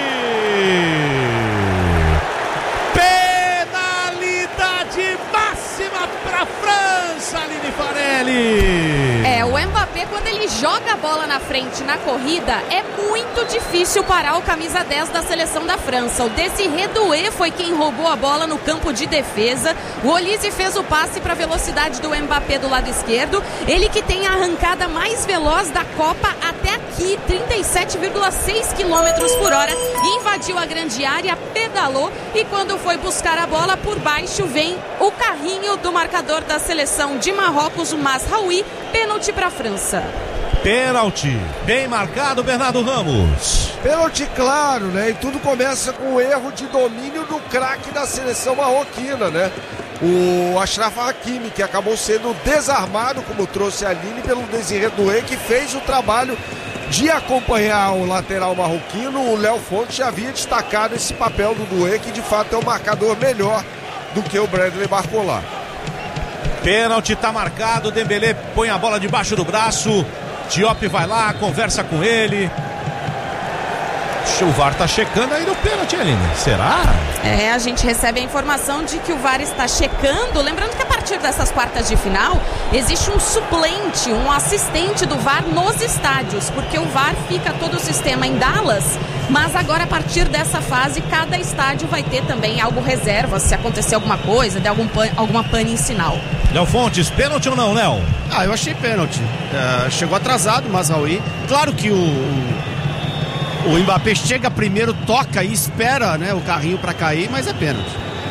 Speaker 2: Penalidade máxima pra França, Aline Farelli!
Speaker 1: O Mbappé, quando ele joga a bola na frente na corrida, é muito difícil parar o camisa 10 da seleção da França. O Désiré Doué foi quem roubou a bola no campo de defesa. O Olise fez o passe para a velocidade do Mbappé do lado esquerdo. Ele que tem a arrancada mais veloz da Copa até aqui, 37,6 km por hora. Invadiu a grande área, pedalou e quando foi buscar a bola por baixo, vem o carrinho do marcador da seleção de Marrocos, o Mazraoui. Pênalti para a França.
Speaker 2: Pênalti, bem marcado, Bernardo Ramos.
Speaker 3: Pênalti claro, né? E tudo começa com o erro de domínio do craque da seleção marroquina, né? O Achraf Hakimi, que acabou sendo desarmado, como trouxe a Aline, pelo Désiré Doué, que fez o trabalho de acompanhar o lateral marroquino. O Léo Fontes já havia destacado esse papel do Doué, que de fato é um marcador melhor do que o Bradley Barcola.
Speaker 2: Pênalti, tá marcado, Dembélé põe a bola debaixo do braço, Diop vai lá, conversa com ele, O VAR tá checando aí no pênalti, Aline. Será?
Speaker 1: A gente recebe a informação de que o VAR está checando. Lembrando que a partir dessas quartas de final, existe um suplente, um assistente do VAR nos estádios, porque o VAR fica todo o sistema em Dallas, mas agora a partir dessa fase, cada estádio vai ter também algo reserva, se acontecer alguma coisa, der alguma pane em sinal.
Speaker 2: Léo Fontes, pênalti ou não, Léo?
Speaker 4: Eu achei pênalti. Chegou atrasado o Mazraoui. Claro que o Mbappé chega primeiro, toca e espera, né, o carrinho para cair, mas é pênalti.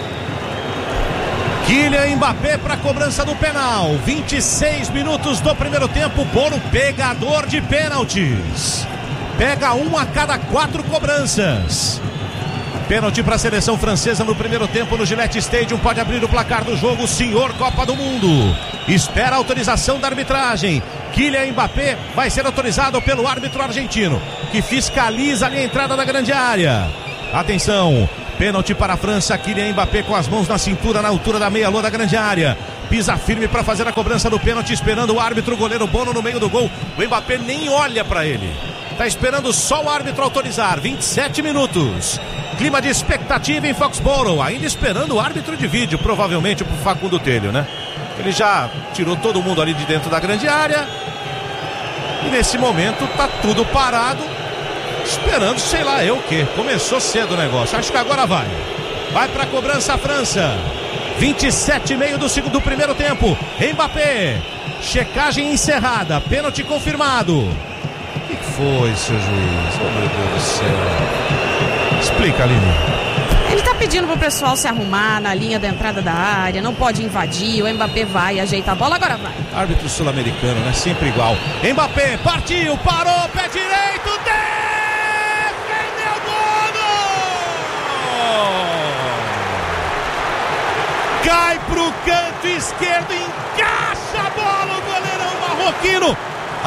Speaker 2: Kylian Mbappé para a cobrança do penal. 26 minutos do primeiro tempo. Bono, pegador de pênaltis. Pega um a cada 4 cobranças. Pênalti para a seleção francesa no primeiro tempo no Gillette Stadium. Pode abrir o placar do jogo, senhor Copa do Mundo. Espera a autorização da arbitragem. Kylian Mbappé vai ser autorizado pelo árbitro argentino, que fiscaliza ali a entrada da grande área. Atenção, pênalti para a França. Kylian Mbappé com as mãos na cintura, na altura da meia-lua da grande área. Pisa firme para fazer a cobrança do pênalti, esperando o árbitro, o goleiro Bono no meio do gol. O Mbappé nem olha para ele. Tá esperando só o árbitro autorizar. 27 minutos. Clima de expectativa em Foxborough. Ainda esperando o árbitro de vídeo, provavelmente pro Facundo Telho, né? Ele já tirou todo mundo ali de dentro da grande área. E nesse momento tá tudo parado, esperando sei lá eu o quê. Começou cedo o negócio. Acho que agora vai. Vai pra cobrança a França. 27,5 do primeiro tempo. Mbappé. Checagem encerrada. Pênalti confirmado. O que foi, seu juiz? Oh, meu Deus do céu. Explica, Aline.
Speaker 1: Ele tá pedindo pro pessoal se arrumar na linha da entrada da área, não pode invadir, o Mbappé vai, ajeita a bola, agora vai.
Speaker 2: Árbitro sul-americano, né? Sempre igual. Mbappé, partiu, parou, pé direito, defendeu, gol! Cai pro canto esquerdo, encaixa a bola, o goleirão marroquino.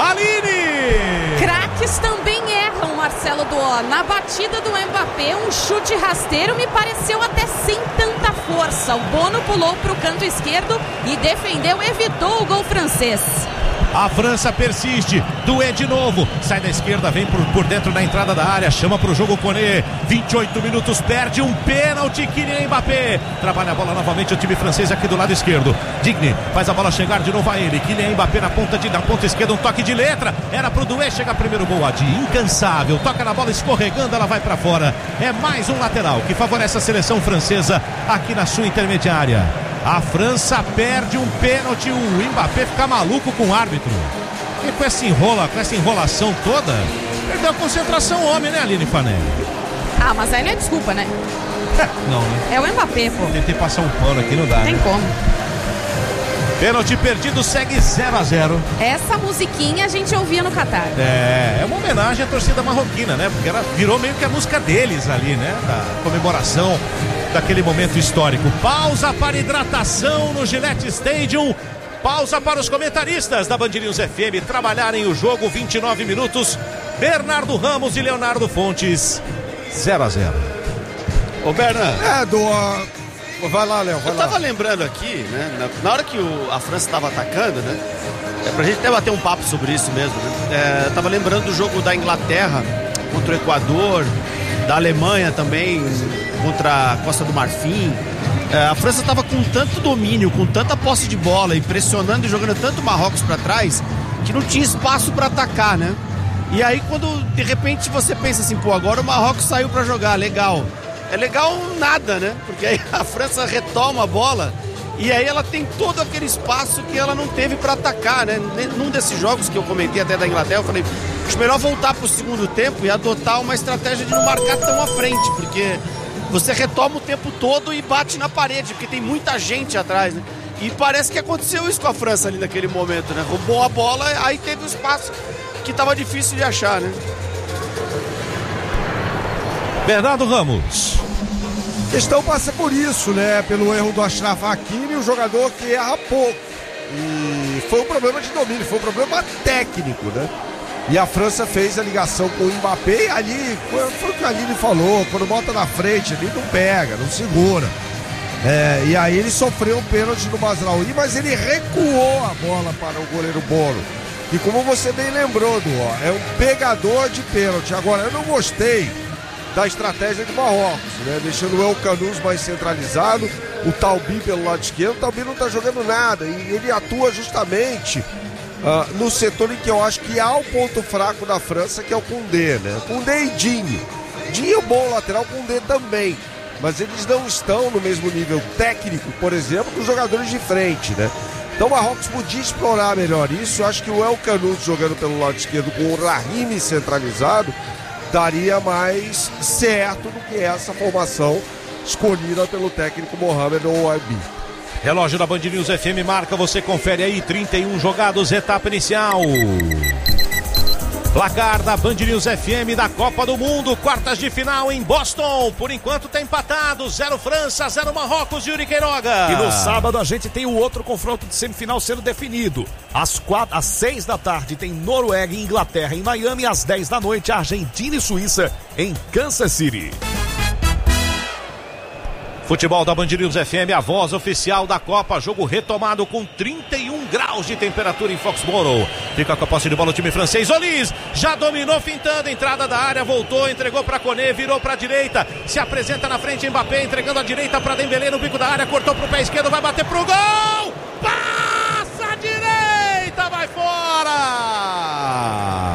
Speaker 2: Aline!
Speaker 1: Craques também erram, Marcelo Duó. Na batida do Mbappé, um chute rasteiro me pareceu até sem tanta força. O Bono pulou para o canto esquerdo e defendeu, evitou o gol francês.
Speaker 2: A França persiste, Doué de novo, sai da esquerda, vem por dentro da entrada da área, chama pro jogo Koné, 28 minutos, perde um pênalti, Kylian Mbappé, trabalha a bola novamente o time francês aqui do lado esquerdo, Digne faz a bola chegar de novo a ele, Kylian Mbappé na ponta esquerda, um toque de letra, era pro Doué, chega primeiro Boadi, incansável, toca na bola escorregando, ela vai pra fora, é mais um lateral que favorece a seleção francesa aqui na sua intermediária. A França perde um pênalti, o Mbappé fica maluco com o árbitro. E com essa enrolação toda, perdeu a concentração o homem, né, Aline Fanelli?
Speaker 1: Mas aí não é desculpa, né?
Speaker 2: Não, né?
Speaker 1: É o Mbappé, pô.
Speaker 2: Tentei passar um pano aqui, não dá,
Speaker 1: Tem
Speaker 2: né?
Speaker 1: como.
Speaker 2: Pênalti perdido, segue 0-0.
Speaker 1: Essa musiquinha a gente ouvia no Catar.
Speaker 2: É uma homenagem à torcida marroquina, né? Porque ela virou meio que a música deles ali, né? Da comemoração daquele momento histórico. Pausa para hidratação no Gillette Stadium. Pausa para os comentaristas da Band News FM trabalharem o jogo. 29 minutos. Bernardo Ramos e Leonardo Fontes. 0-0.
Speaker 4: Ô, Bernardo.
Speaker 3: Vai lá, Léo, vai lá.
Speaker 4: Eu tava lembrando aqui, né? Na hora que a França estava atacando, né? Pra gente até bater um papo sobre isso mesmo, né? Eu tava lembrando do jogo da Inglaterra contra o Equador, da Alemanha também contra a Costa do Marfim. A França estava com tanto domínio, com tanta posse de bola, impressionando e jogando tanto Marrocos para trás, que não tinha espaço para atacar, né? E aí quando de repente você pensa assim, pô, agora o Marrocos saiu para jogar, legal. É legal nada, né? Porque aí a França retoma a bola e aí ela tem todo aquele espaço que ela não teve para atacar, né? Num desses jogos que eu comentei até da Inglaterra, eu falei, acho melhor voltar pro segundo tempo e adotar uma estratégia de não marcar tão à frente, porque você retoma o tempo todo e bate na parede, porque tem muita gente atrás, né? E parece que aconteceu isso com a França ali naquele momento, né? Roubou a bola, aí teve um espaço que tava difícil de achar, né?
Speaker 2: Bernardo Ramos.
Speaker 3: A questão passa por isso, né? Pelo erro do Achraf Hakimi, um jogador que erra pouco. E foi um problema de domínio, foi um problema técnico, né? E a França fez a ligação com o Mbappé e ali, foi o que a Aline falou, quando bota na frente, ali não pega, não segura. E aí ele sofreu um pênalti no Mazraoui, mas ele recuou a bola para o goleiro Bono. E como você bem lembrou, Duó, é um pegador de pênalti. Agora, eu não gostei da estratégia de Marrocos, né? Deixando o El Canouz mais centralizado, o Talbi pelo lado esquerdo. O Talbi não está jogando nada e ele atua justamente no setor em que eu acho que há o ponto fraco da França, que é o Koundé, né? Koundé e Digne. Digne é um bom lateral, Koundé também, mas eles não estão no mesmo nível técnico, por exemplo, dos jogadores de frente, né? Então o Marrocos podia explorar melhor isso. Eu acho que o El Canouz jogando pelo lado esquerdo com o Rahimi centralizado daria mais certo do que essa formação escolhida pelo técnico Mohamed Ouabi.
Speaker 2: Relógio da Band News FM marca, você confere aí, 31 jogados, etapa inicial. Placar da Band News FM da Copa do Mundo, quartas de final em Boston. Por enquanto tá empatado, 0 França, 0 Marrocos, Yuri Queiroga.
Speaker 5: E no sábado a gente tem o outro confronto de semifinal sendo definido. Às 6 da tarde tem Noruega e Inglaterra em Miami. Às 10 da noite, Argentina e Suíça em Kansas City.
Speaker 2: Futebol da Band News FM, a voz oficial da Copa. Jogo retomado com 31 graus de temperatura em Foxborough. Fica com a posse de bola o time francês. Olise já dominou, fintando, entrada da área, voltou, entregou para Koné, virou para a direita, se apresenta na frente Mbappé, entregando a direita para Dembélé no bico da área, cortou pro pé esquerdo, vai bater pro gol! Passa a direita, vai fora!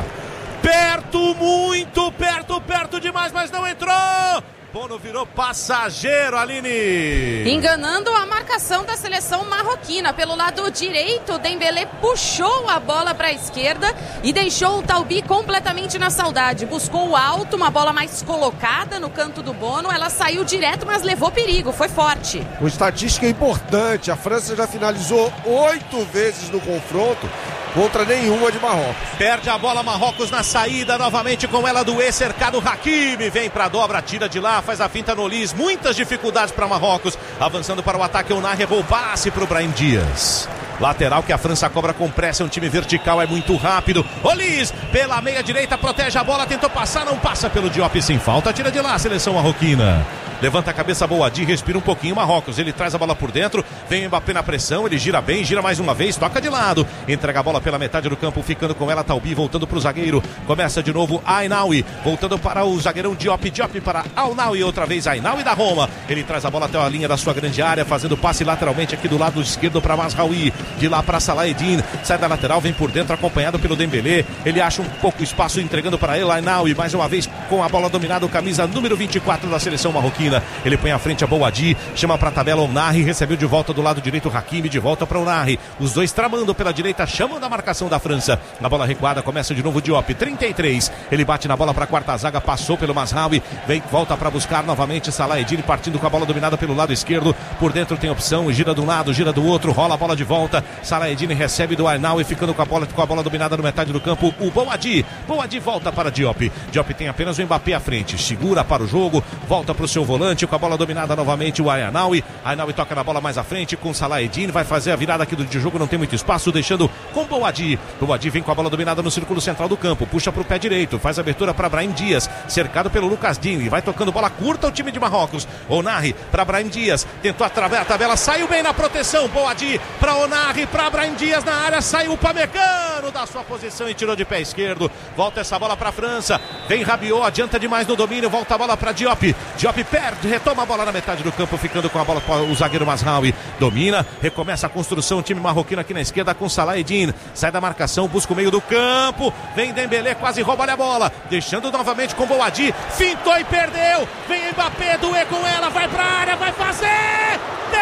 Speaker 2: Perto, muito perto, perto demais, mas não entrou! Bono virou passageiro, Aline.
Speaker 1: Enganando a marcação da seleção marroquina. Pelo lado direito, Dembélé puxou a bola para a esquerda e deixou o Talbi completamente na saudade. Buscou o alto, uma bola mais colocada no canto do Bono. Ela saiu direto, mas levou perigo, foi forte.
Speaker 3: Uma estatística importante, a França já finalizou 8 vezes no confronto contra nenhuma de Marrocos.
Speaker 2: Perde a bola Marrocos na saída, novamente com ela do cercado Hakimi, vem pra dobra, tira de lá, faz a finta no Olise, muitas dificuldades para Marrocos, avançando para o ataque, o Narre errou o passe pro Brahim Dias. Lateral que a França cobra com pressa, é um time vertical, é muito rápido. Olise, pela meia direita, protege a bola, tentou passar, não passa pelo Diop sem falta, tira de lá a seleção marroquina. Levanta a cabeça Boadi, respira um pouquinho Marrocos, ele traz a bola por dentro, vem o Mbappé na pressão, ele gira bem, gira mais uma vez, toca de lado, entrega a bola pela metade do campo, ficando com ela Talbi, voltando para o zagueiro, começa de novo Ainaoui, voltando para o zagueirão Diop, Diop para Ainaoui, outra vez Ainaoui da Roma, ele traz a bola até a linha da sua grande área, fazendo passe lateralmente aqui do lado esquerdo para Mazraoui, de lá para Salah-Eddin, sai da lateral, vem por dentro, acompanhado pelo Dembélé, ele acha um pouco espaço, entregando para ele, Ainaoui, mais uma vez com a bola dominada, o camisa número 24 da seleção marroquina, ele põe à frente a Boadi, chama para a tabela o Narri, recebeu de volta do lado direito o Hakimi, de volta para o Narri, os dois tramando pela direita, chamam da marcação da França, na bola recuada, começa de novo o Diop, 33, ele bate na bola para a quarta zaga, passou pelo Mazraoui, vem, volta para buscar novamente Salah-Eddin, partindo com a bola dominada pelo lado esquerdo, por dentro tem opção, gira de um lado, gira do outro, rola a bola de volta, Salah-Eddin recebe do Ainaoui, ficando com a bola dominada no metade do campo, o Boadi volta para Diop, Diop tem apenas o Mbappé à frente, segura para o jogo, volta para o seu volante, com a bola dominada novamente o Ainaoui toca na bola mais à frente com Salah-Eddin, vai fazer a virada aqui de jogo, não tem muito espaço, deixando com Boadi vem com a bola dominada no círculo central do campo, puxa para o pé direito, faz a abertura para Brahim Dias, cercado pelo Lucas Digne, vai tocando bola curta o time de Marrocos, Onarri para Brahim Dias, tentou atravessar a tabela, saiu bem na proteção, Boadi para Onarri, para Brahim Dias na área, saiu o Pamecano da sua posição e tirou de pé esquerdo, volta essa bola para a França, vem Rabiot, adianta demais no domínio, volta a bola para Diop perde, retoma a bola na metade do campo, ficando com a bola para o zagueiro Mazraoui, domina, recomeça a construção, o time marroquino aqui na esquerda com Salah-Eddin, sai da marcação, busca o meio do campo, vem Dembélé, quase rouba a bola, deixando novamente com Boadi, fintou e perdeu, vem Mbappé, Doué com ela, vai pra área, vai fazer,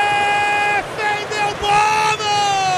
Speaker 2: defendeu Bono!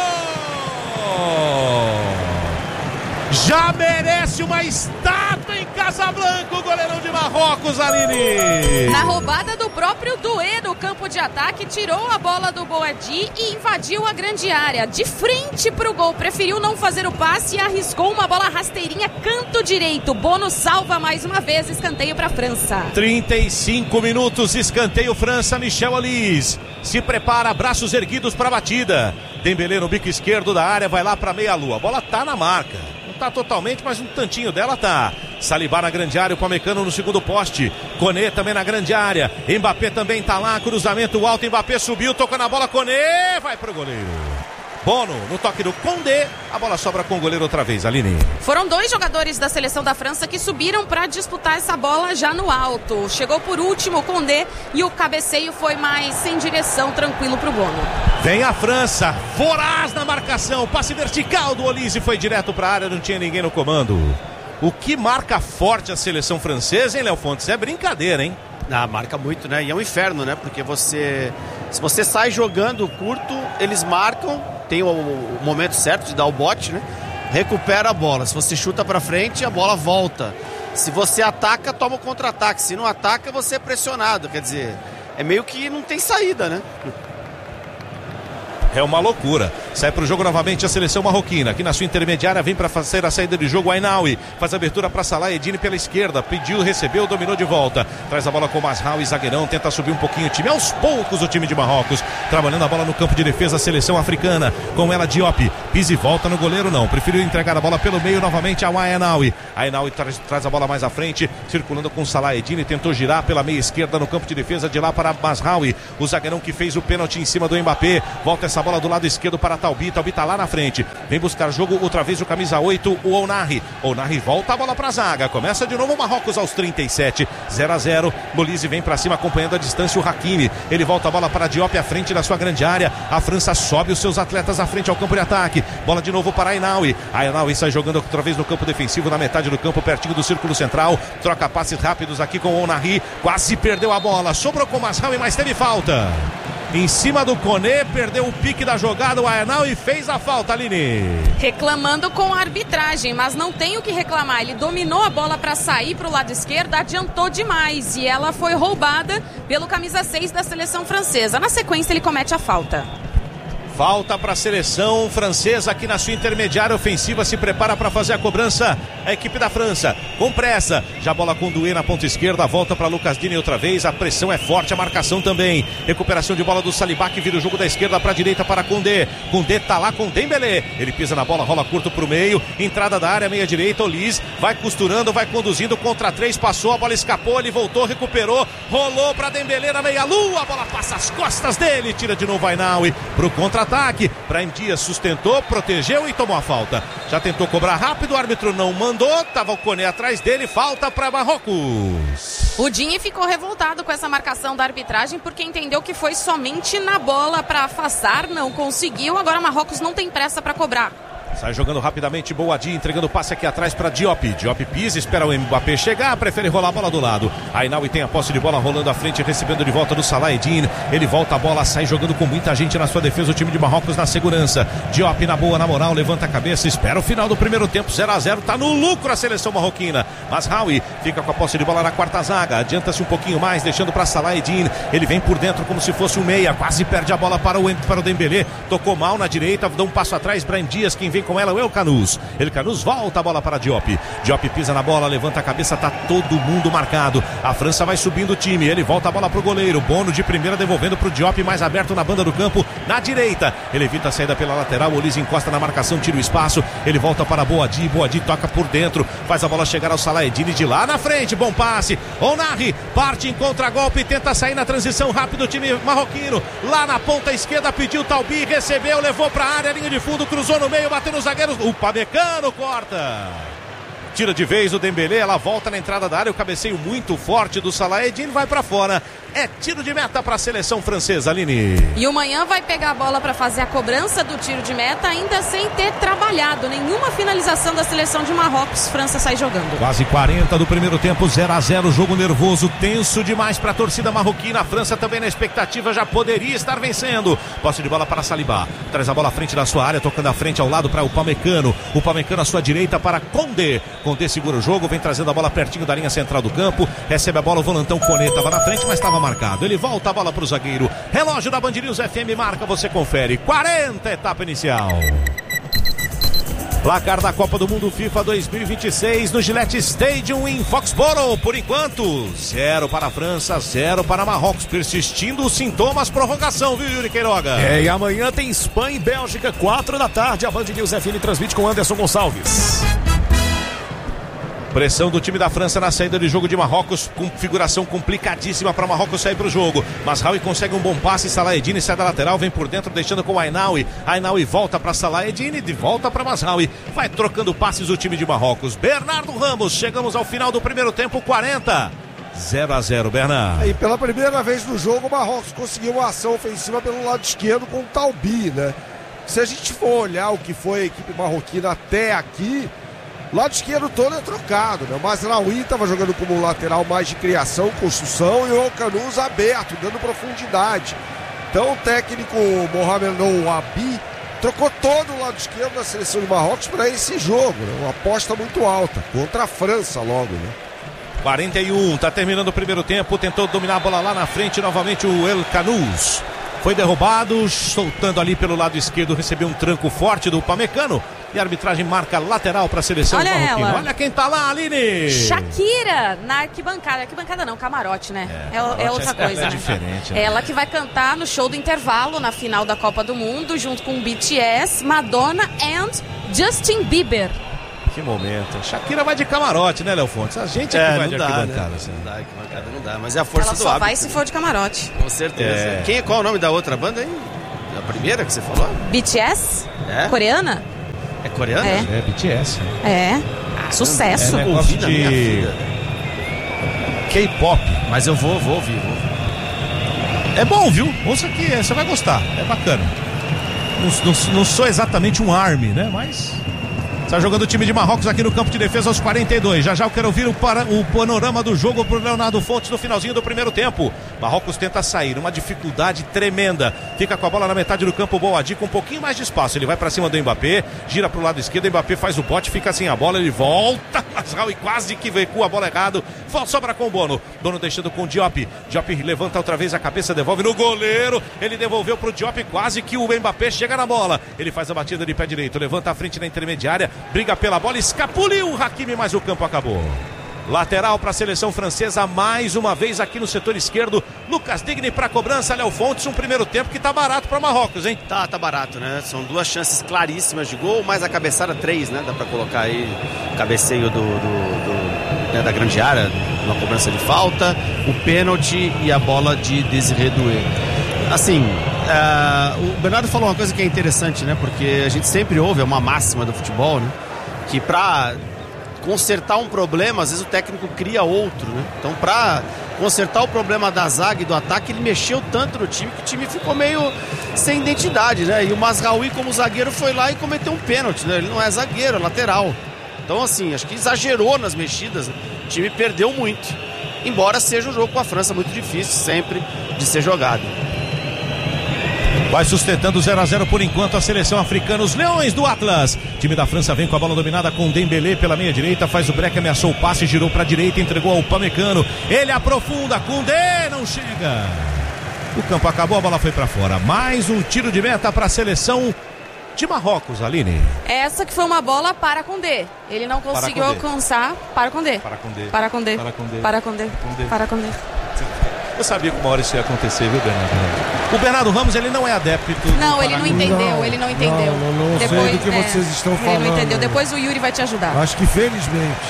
Speaker 2: Já merece uma estátua em Casablanca, o goleirão de Marrocos, Aline.
Speaker 1: Na roubada do próprio Doué no campo de ataque, tirou a bola do Boadi e invadiu a grande área. De frente pro gol, preferiu não fazer o passe e arriscou uma bola rasteirinha, canto direito. Bono salva mais uma vez, escanteio pra França.
Speaker 2: 35 minutos, escanteio França, Michel Olise. Se prepara, braços erguidos pra batida. Dembélé no bico esquerdo da área, vai lá pra meia-lua. A bola tá na marca. Tá totalmente, mas um tantinho dela tá. Saliba na grande área, o Pamecano no segundo poste, Koné também na grande área, Mbappé também tá lá, cruzamento alto, Mbappé subiu, tocou na bola, Koné vai pro goleiro. Bono no toque do Condé, a bola sobra com o goleiro outra vez, Aline.
Speaker 1: Foram 2 jogadores da seleção da França que subiram para disputar essa bola já no alto. Chegou por último o Condé e o cabeceio foi mais sem direção, tranquilo para o Bono.
Speaker 2: Vem a França, voraz na marcação, passe vertical do Olise, foi direto para a área, não tinha ninguém no comando. O que marca forte a seleção francesa, hein, Léo Fontes? É brincadeira, hein?
Speaker 4: Ah, marca muito, né? E é um inferno, né? Porque se você sai jogando curto, eles marcam, tem o momento certo de dar o bote, né? Recupera a bola. Se você chuta pra frente, a bola volta. Se você ataca, toma o contra-ataque. Se não ataca, você é pressionado. Quer dizer, é meio que não tem saída, né?
Speaker 2: É uma loucura. Sai pro jogo novamente a seleção marroquina. Aqui na sua intermediária vem para fazer a saída de jogo. Ainaoui faz a abertura para Salah Eddine pela esquerda. Pediu, recebeu, dominou de volta. Traz a bola com o Mazraoui, zagueirão. Tenta subir um pouquinho o time. Aos poucos o time de Marrocos. Trabalhando a bola no campo de defesa. A seleção africana. Com ela Diop. Pisa e volta no goleiro, não. Preferiu entregar a bola pelo meio novamente ao Ainaoui. Ainaoui traz a bola mais à frente. Circulando com Salah Eddine. Tentou girar pela meia esquerda no campo de defesa. De lá para Mazraoui. O zagueirão que fez o pênalti em cima do Mbappé. Volta essa bola do lado esquerdo para Taubi. Taubi tá lá na frente. Vem buscar jogo outra vez o camisa 8, o Ounahi. Ounahi volta a bola pra zaga. Começa de novo o Marrocos aos 37. 0-0. Molise vem pra cima acompanhando a distância o Hakimi. Ele volta a bola para Diop à frente da sua grande área. A França sobe os seus atletas à frente ao campo de ataque. Bola de novo para Ainaoui. Ainaoui sai jogando outra vez no campo defensivo, na metade do campo, pertinho do círculo central. Troca passes rápidos aqui com o Ounahi. Quase perdeu a bola. Sobrou com o Mazraoui, mas teve falta. Em cima do Koné, perdeu o pique da jogada, o Ainaoui fez a falta, Aline.
Speaker 1: Reclamando com a arbitragem, mas não tem o que reclamar. Ele dominou a bola para sair para o lado esquerdo, adiantou demais e ela foi roubada pelo camisa 6 da seleção francesa. Na sequência, ele comete a falta.
Speaker 2: Falta para a seleção francesa aqui na sua intermediária ofensiva, se prepara para fazer a cobrança a equipe da França, com pressa, já a bola com Doué na ponta esquerda, volta para Lucas Digne outra vez, a pressão é forte, a marcação também, recuperação de bola do Saliba que vira o jogo da esquerda para a direita para Condé, Condé tá lá com Dembélé, ele pisa na bola, rola curto pro meio, entrada da área, meia direita, Olise, vai costurando, vai conduzindo, contra 3, passou, a bola escapou, ele voltou, recuperou, rolou para Dembélé na meia lua, a bola passa as costas dele, tira de novo Ainaoui pro contra-ataque, Brahim Dias sustentou, protegeu e tomou a falta, já tentou cobrar rápido, o árbitro não mandou, tava o Koné atrás dele, falta para Marrocos.
Speaker 1: O Digne ficou revoltado com essa marcação da arbitragem porque entendeu que foi somente na bola para afastar, não conseguiu, agora Marrocos não tem pressa para cobrar.
Speaker 2: Sai jogando rapidamente, Boadi, entregando passe aqui atrás para Diop. Diop pisa, espera o Mbappé chegar, prefere rolar a bola do lado. Ainaoui tem a posse de bola rolando à frente, recebendo de volta do Salah Eddine. Ele volta a bola, sai jogando com muita gente na sua defesa, o time de Marrocos na segurança. Diop na boa, na moral, levanta a cabeça, espera o final do primeiro tempo, 0-0, tá no lucro a seleção marroquina. Mazraoui fica com a posse de bola na quarta zaga, adianta-se um pouquinho mais, deixando para Salah Eddine. Ele vem por dentro como se fosse um meia, quase perde a bola para o Dembélé. Tocou mal na direita, dá um passo atrás, Brahim Dias, quem vem com ela é o El Khanous. El Khanous volta a bola para Diop. Diop pisa na bola, levanta a cabeça, tá todo mundo marcado. A França vai subindo o time, ele volta a bola pro goleiro. Bono de primeira devolvendo pro Diop, mais aberto na banda do campo, na direita. Ele evita a saída pela lateral, o Olise encosta na marcação, tira o espaço. Ele volta para Boadi, Boadi toca por dentro, faz a bola chegar ao Salah Eddine de lá na frente, bom passe. Ounahi parte em contra-golpe, tenta sair na transição rápido o time marroquino. Lá na ponta esquerda pediu Taubi, recebeu, levou pra área, linha de fundo, cruzou no meio, bateu no zagueiro. O Pamecano corta. Tira de vez o Dembélé, ela volta na entrada da área, o cabeceio muito forte do Salah Eddine vai pra fora. É tiro de meta para a seleção francesa, Aline.
Speaker 1: E o Manhã vai pegar a bola para fazer a cobrança do tiro de meta, ainda sem ter trabalhado nenhuma finalização da seleção de Marrocos. França sai jogando.
Speaker 2: Quase 40 do primeiro tempo, 0-0, jogo nervoso, tenso demais para a torcida marroquina. A França também na expectativa, já poderia estar vencendo. Posse de bola para Saliba, traz a bola à frente da sua área, tocando à frente ao lado para o Pamecano. O Pamecano à sua direita para Condé. Condé segura o jogo, vem trazendo a bola pertinho da linha central do campo. Recebe a bola, o volantão Koné estava na frente, mas estava marcado. Ele volta a bola para o zagueiro. Relógio da Band News FM marca, você confere. 40, etapa inicial. Placar da Copa do Mundo FIFA 2026 no Gillette Stadium em Foxborough. Por enquanto, 0 para a França, 0 para Marrocos. Persistindo os sintomas, prorrogação, viu, Yuri Queiroga?
Speaker 5: E amanhã tem Espanha e Bélgica, 4 da tarde. A Band News FM transmite com Anderson Gonçalves.
Speaker 2: Pressão do time da França na saída de jogo de Marrocos, configuração complicadíssima para Marrocos sair para o jogo. Mazraoui consegue um bom passe, Salah Eddine sai da lateral, vem por dentro deixando com o Ainaoui. Ainaoui volta para Salah Eddine, de volta para Mazraoui. Vai trocando passes o time de Marrocos. Bernardo Ramos, chegamos ao final do primeiro tempo, 40. 0-0, Bernardo.
Speaker 3: E pela primeira vez no jogo, o Marrocos conseguiu uma ação ofensiva pelo lado esquerdo com o Talbi, né? Se a gente for olhar o que foi a equipe marroquina até aqui, o lado esquerdo todo é trocado, né? O Mazraoui estava jogando como um lateral mais de criação, construção, e o Alcanuz aberto, dando profundidade. Então o técnico Mohamed Ouabi trocou todo o lado esquerdo da seleção de Marrocos para esse jogo, né? Uma aposta muito alta, contra a França logo, né?
Speaker 2: 41, tá terminando o primeiro tempo, tentou dominar a bola lá na frente, novamente o El Canous. Foi derrubado, soltando ali pelo lado esquerdo, recebeu um tranco forte do Upamecano. E a arbitragem marca lateral para a seleção marroquina. Olha quem tá lá, Aline!
Speaker 1: Shakira na arquibancada. Arquibancada não, camarote, né? É outra coisa, né?
Speaker 2: Diferente, né?
Speaker 1: Ela que vai cantar no show do intervalo na final da Copa do Mundo, junto com BTS, Madonna e Justin Bieber.
Speaker 2: Que momento. Shakira vai de camarote, né, Léo Fontes? A gente é que vai de arquibancada.
Speaker 4: Né? Não dá, arquibancada não dá, mas é a força
Speaker 1: ela
Speaker 4: do
Speaker 1: só
Speaker 4: hábito.
Speaker 1: vai se for de camarote.
Speaker 4: Com certeza. Qual é o nome da outra banda aí? A primeira que você falou?
Speaker 1: BTS? Coreana?
Speaker 4: É coreana?
Speaker 2: É BTS.
Speaker 1: Sucesso.
Speaker 2: É negócio de K-pop.
Speaker 4: Mas eu vou ouvir.
Speaker 2: É bom, viu? Ouça que você vai gostar. É bacana. Não sou exatamente um ARMY, né? Mas está jogando o time de Marrocos aqui no campo de defesa aos 42. Já eu quero ouvir o panorama do jogo pro Leonardo Fontes no finalzinho do primeiro tempo. Marrocos tenta sair, uma dificuldade tremenda. Fica com a bola na metade do campo, Boadi com um pouquinho mais de espaço. Ele vai para cima do Mbappé, gira pro lado esquerdo, Mbappé faz o bote, fica sem a bola, ele volta, Mazraoui quase que recua a bola errado. Sobra com o Bono. Bono deixando com o Diop. Diop levanta outra vez a cabeça, devolve no goleiro. Ele devolveu pro Diop, quase que o Mbappé chega na bola. Ele faz a batida de pé direito, levanta a frente na intermediária, briga pela bola, escapuliu o Hakimi, mas o campo acabou. Lateral para a seleção francesa, mais uma vez aqui no setor esquerdo. Lucas Digne para cobrança, Léo Fontes. Um primeiro tempo que tá barato para Marrocos, hein?
Speaker 4: Tá barato, né? São duas chances claríssimas de gol, mais a cabeçada 3, né? Dá para colocar aí o cabeceio da grande área, uma cobrança de falta, o pênalti e a bola de Désiré Doué. Assim, o Bernardo falou uma coisa que é interessante, né? Porque a gente sempre ouve, é uma máxima do futebol, né? Que para consertar um problema, às vezes o técnico cria outro, né? Então, para consertar o problema da zaga e do ataque, ele mexeu tanto no time que o time ficou meio sem identidade, né? E o Mazraoui, como zagueiro, foi lá e cometeu um pênalti, né? Ele não é zagueiro, é lateral. Então, assim, acho que exagerou nas mexidas, né? O time perdeu muito, embora seja um jogo com a França muito difícil sempre de ser jogado.
Speaker 2: Vai sustentando 0-0 por enquanto a seleção africana, os Leões do Atlas. O time da França vem com a bola dominada com Dembélé pela meia direita, faz o break, ameaçou o passe, girou para a direita, entregou ao Upamecano. Ele aprofunda, Koundé não chega. O campo acabou, a bola foi para fora. Mais um tiro de meta para a seleção de Marrocos, Aline.
Speaker 1: Essa que foi uma bola para Koundé. Ele não conseguiu alcançar. Para Koundé.
Speaker 2: Eu sabia que uma hora isso ia acontecer, viu, Bernardo Ramos? O Bernardo Ramos, ele não é adepto.
Speaker 1: Não, ele não entendeu, ele não entendeu.
Speaker 3: Não sei do que vocês estão falando.
Speaker 1: Ele não entendeu, depois o Yuri vai te ajudar.
Speaker 3: Acho que felizmente.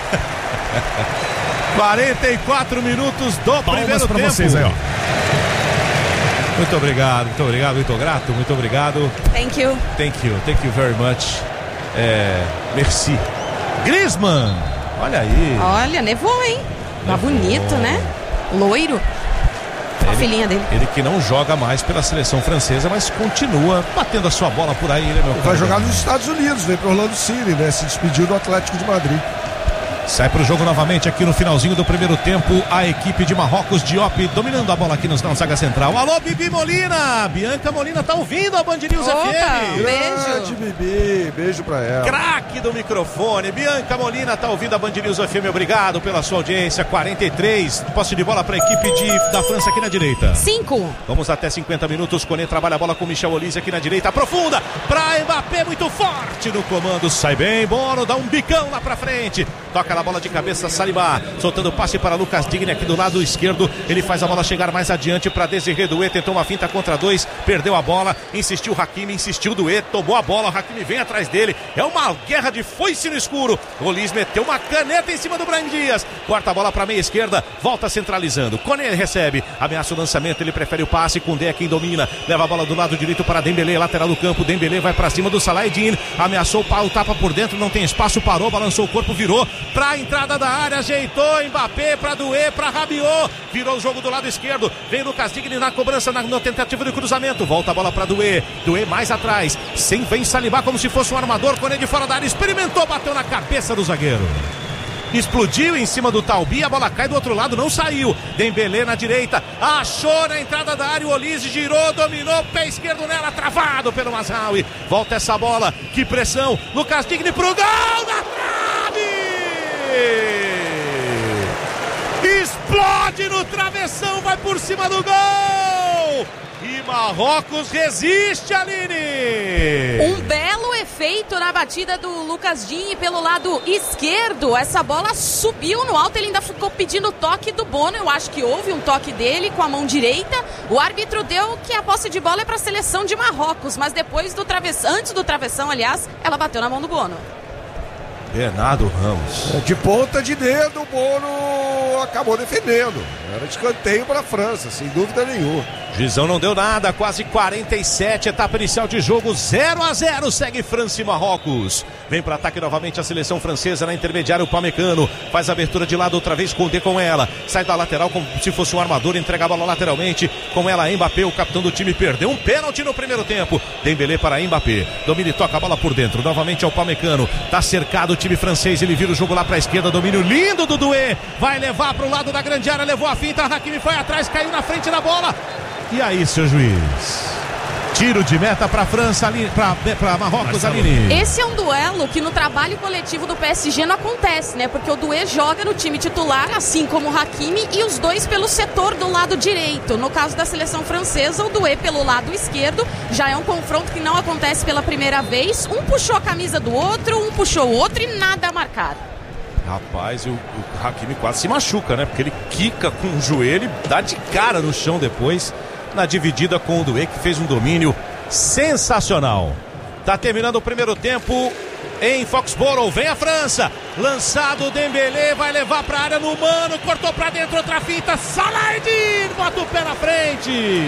Speaker 2: 44 minutos do primeiro tempo.
Speaker 5: Vocês aí, ó.
Speaker 2: Muito obrigado, muito grato, muito obrigado.
Speaker 1: Thank you
Speaker 2: Very much. Merci. Griezmann, olha aí.
Speaker 1: Olha, nevou, hein? Tá bonito, né? Loiro. A filhinha dele.
Speaker 2: Ele que não joga mais pela seleção francesa, mas continua batendo a sua bola por aí, né, meu?
Speaker 3: Vai jogar nos Estados Unidos, vem pro Orlando City, né? Se despediu do Atlético de Madrid.
Speaker 2: Sai pro jogo novamente aqui no finalzinho do primeiro tempo. A equipe de Marrocos, Diop dominando a bola aqui na zaga central. Alô, Bibi Molina! Bianca Molina tá ouvindo a Band News FM.
Speaker 3: Beijo. Bibi, beijo pra ela.
Speaker 2: Craque do microfone. Bianca Molina tá ouvindo a Band News FM. Obrigado pela sua audiência. 43. Posse de bola pra equipe da França aqui na direita.
Speaker 1: 5.
Speaker 2: Vamos até 50 minutos. Koné trabalha a bola com Michel Olise aqui na direita. Aprofunda pra Mbappé, muito forte no comando. Sai bem, Bono, dá um bicão lá pra frente. toca na bola de cabeça, Saliba, soltando o passe para Lucas Digne aqui do lado esquerdo, ele faz a bola chegar mais adiante para Desiré Doué, tentou uma finta contra 2, perdeu a bola, insistiu o Hakimi, insistiu o Doué, tomou a bola, o Hakimi vem atrás dele, é uma guerra de foice no escuro, o Liz meteu uma caneta em cima do Brahim Dias, corta a bola para a meia esquerda, volta centralizando, Koné recebe, ameaça o lançamento, ele prefere o passe, Koundé é quem domina, leva a bola do lado direito para Dembélé, lateral do campo, Dembélé vai para cima do Salahedin, ameaçou o tapa por dentro, não tem espaço, parou, balançou o corpo, virou para a entrada da área, ajeitou, Mbappé para Doué, para Rabiot, virou o jogo do lado esquerdo, vem Lucas Digne na cobrança, na tentativa de cruzamento, volta a bola para Doué, Doué mais atrás, vem Saliba como se fosse um armador, Koné de fora da área, experimentou, bateu na cabeça do zagueiro. Explodiu em cima do Taubi, a bola cai do outro lado, não saiu. Dembélé na direita, achou na entrada da área, o Olise girou, dominou, pé esquerdo nela, travado pelo Mazraoui. Volta essa bola, que pressão, Lucas Digne pro gol, na trave! Explode no travessão, vai por cima do gol! E Marrocos resiste, Aline!
Speaker 1: Um belo efeito na batida do Lucas Digne pelo lado esquerdo. Essa bola subiu no alto, ele ainda ficou pedindo toque do Bono. Eu acho que houve um toque dele com a mão direita. O árbitro deu que a posse de bola é para a seleção de Marrocos, mas depois do travessão, antes do travessão, aliás, ela bateu na mão do Bono.
Speaker 2: Bernardo Ramos.
Speaker 3: De ponta de dedo, o Bono acabou defendendo. Era escanteio para a França, sem dúvida nenhuma.
Speaker 2: Juizão não deu nada, quase 47, etapa inicial de jogo, 0-0, segue França e Marrocos. Vem para ataque novamente a seleção francesa na intermediária, o Pamecano faz a abertura de lado outra vez, Koundé com ela, sai da lateral como se fosse um armador, entrega a bola lateralmente, com ela Mbappé, o capitão do time, perdeu um pênalti no primeiro tempo. Dembélé para Mbappé, domina e toca a bola por dentro, novamente ao Pamecano, tá cercado o time francês, ele vira o jogo lá para a esquerda, domínio lindo do Doué, vai levar para o lado da grande área, levou a finta, Hakimi foi atrás, caiu na frente da bola. E aí, seu juiz? Tiro de meta para França, para Marrocos, Aline.
Speaker 1: Esse é um duelo que no trabalho coletivo do PSG não acontece, né? Porque o Doué joga no time titular, assim como o Hakimi, e os dois pelo setor do lado direito. No caso da seleção francesa, o Doué pelo lado esquerdo. Já é um confronto que não acontece pela primeira vez. Um puxou a camisa do outro, um puxou o outro e nada a marcar.
Speaker 2: Rapaz, o Hakimi quase se machuca, né? Porque ele quica com o joelho e dá de cara no chão depois, na dividida com o Doué, que fez um domínio sensacional. Tá terminando o primeiro tempo em Foxborough, vem a França, lançado o Dembélé, vai levar pra área no mano, cortou pra dentro, outra finta, Salahedin, bota o pé na frente.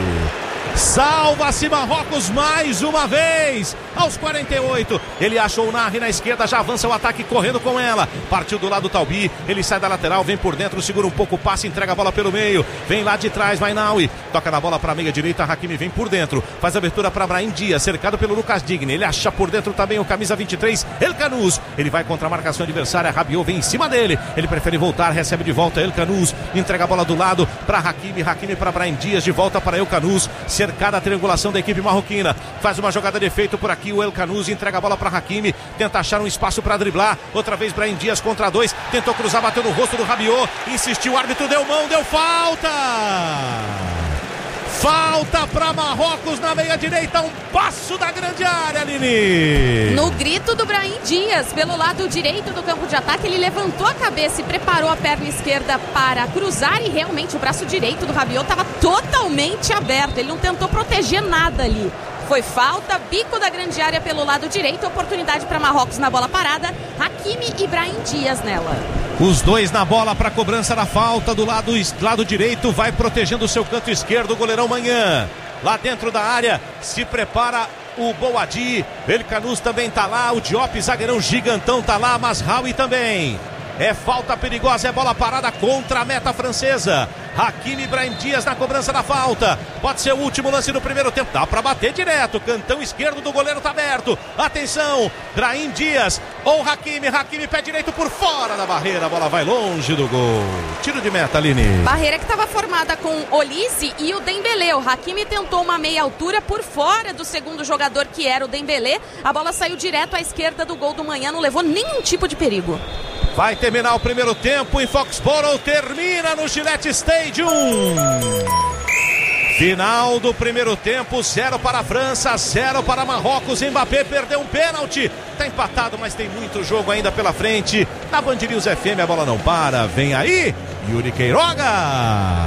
Speaker 2: Salva-se Marrocos mais uma vez. Aos 48, ele achou o Narri na esquerda, já avança o ataque correndo com ela. Partiu do lado do Taubi, ele sai da lateral, vem por dentro, segura um pouco o passe, entrega a bola pelo meio. Vem lá de trás, Mainauí, toca na bola para a meia direita, Hakimi vem por dentro, faz a abertura para Brahim Dias, cercado pelo Lucas Digne. Ele acha por dentro também o camisa 23, El Khanous. Ele vai contra a marcação adversária, Rabiot vem em cima dele. Ele prefere voltar, recebe de volta El Khanous, entrega a bola do lado para Hakimi, Hakimi para Brahim Dias, de volta para El Khanous, cercada a triangulação da equipe marroquina. Faz uma jogada de efeito por aqui, o El Khanous entrega a bola para Hakimi, tenta achar um espaço para driblar, outra vez Brahim Dias contra 2, tentou cruzar, bateu no rosto do Rabiot, insistiu, o árbitro deu mão, deu falta! Falta para Marrocos na meia direita, um passo da grande área, Aline.
Speaker 1: No grito do Brahim Dias, pelo lado direito do campo de ataque, ele levantou a cabeça e preparou a perna esquerda para cruzar, e realmente o braço direito do Rabiot estava totalmente aberto, ele não tentou proteger nada ali. Foi falta, bico da grande área pelo lado direito, oportunidade para Marrocos na bola parada, Hakimi e Brahim Dias nela.
Speaker 2: Os dois na bola para a cobrança da falta do lado direito, vai protegendo o seu canto esquerdo, o goleirão Manhã. Lá dentro da área, se prepara o Boadi, El Khanous também tá lá, o Diop, zagueirão gigantão tá lá, Mazraoui também. É falta perigosa, é bola parada contra a meta francesa. Hakimi e Brahim Dias na cobrança da falta. Pode ser o último lance do primeiro tempo. Dá pra bater direto. Cantão esquerdo do goleiro tá aberto. Atenção, Brahim Dias ou Hakimi. Hakimi, pé direito por fora da barreira. A bola vai longe do gol. Tiro de meta, Aline.
Speaker 1: Barreira que estava formada com Olise e o Dembélé. O Hakimi tentou uma meia altura por fora do segundo jogador, que era o Dembélé. A bola saiu direto à esquerda do gol do Manhã. Não levou nenhum tipo de perigo.
Speaker 2: Vai terminar o primeiro tempo em Foxborough, termina no Gillette Stadium. Final do primeiro tempo, 0 para a França, 0 para Marrocos. Mbappé perdeu um pênalti. Tá empatado, mas tem muito jogo ainda pela frente. Na Band News FM a bola não para. Vem aí, Yuri Queiroga.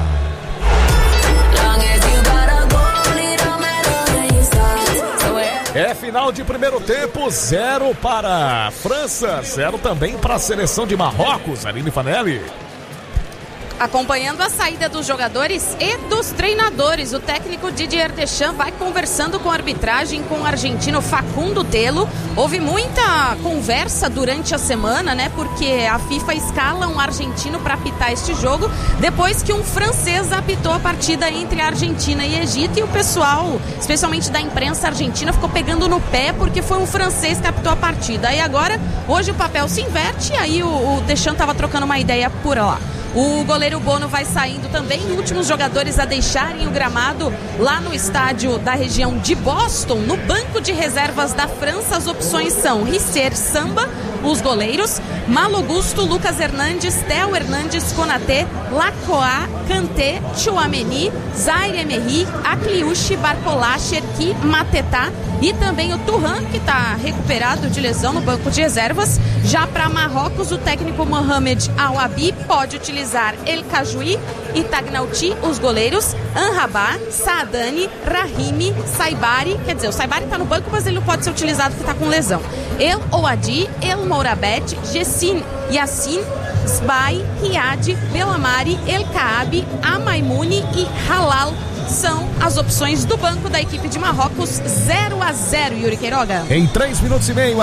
Speaker 5: É final de primeiro tempo, 0 para a França, 0 também para a seleção de Marrocos, Aline Fanelli.
Speaker 1: Acompanhando a saída dos jogadores e dos treinadores, o técnico Didier Deschamps vai conversando com a arbitragem, com o argentino Facundo Telo. Houve muita conversa durante a semana, né? Porque a FIFA escala um argentino para apitar este jogo, depois que um francês apitou a partida entre a Argentina e Egito, e o pessoal, especialmente da imprensa argentina, ficou pegando no pé porque foi um francês que apitou a partida. Aí agora, hoje o papel se inverte, e aí o Deschamps estava trocando uma ideia por lá. O goleiro Bono vai saindo também, últimos jogadores a deixarem o gramado lá no estádio da região de Boston. No banco de reservas da França, as opções são Risser, Samba, os goleiros, Malo Gusto, Lucas Hernandes, Theo Hernandes, Konaté, Lacroix, Kanté, Tchouaméni, Zaire Emery, Akliouche, Barcola, Cherki, Matetá e também o Thuram, que está recuperado de lesão no banco de reservas. Já para Marrocos, o técnico Mohamed Al-Abi pode utilizar El Kajoui e Tagnauti, os goleiros, Anrabá, Saadani, Rahimi, Saibari, quer dizer, o Saibari está no banco, mas ele não pode ser utilizado porque está com lesão. El Ouadi, El Mourabet, Jessin Yassin, Sbai, Riad, Belamari, El Kaabi, Amaimouni e Halal são as opções do banco da equipe de Marrocos. 0-0, Yuri Queiroga.
Speaker 5: Em 3 minutos e meio,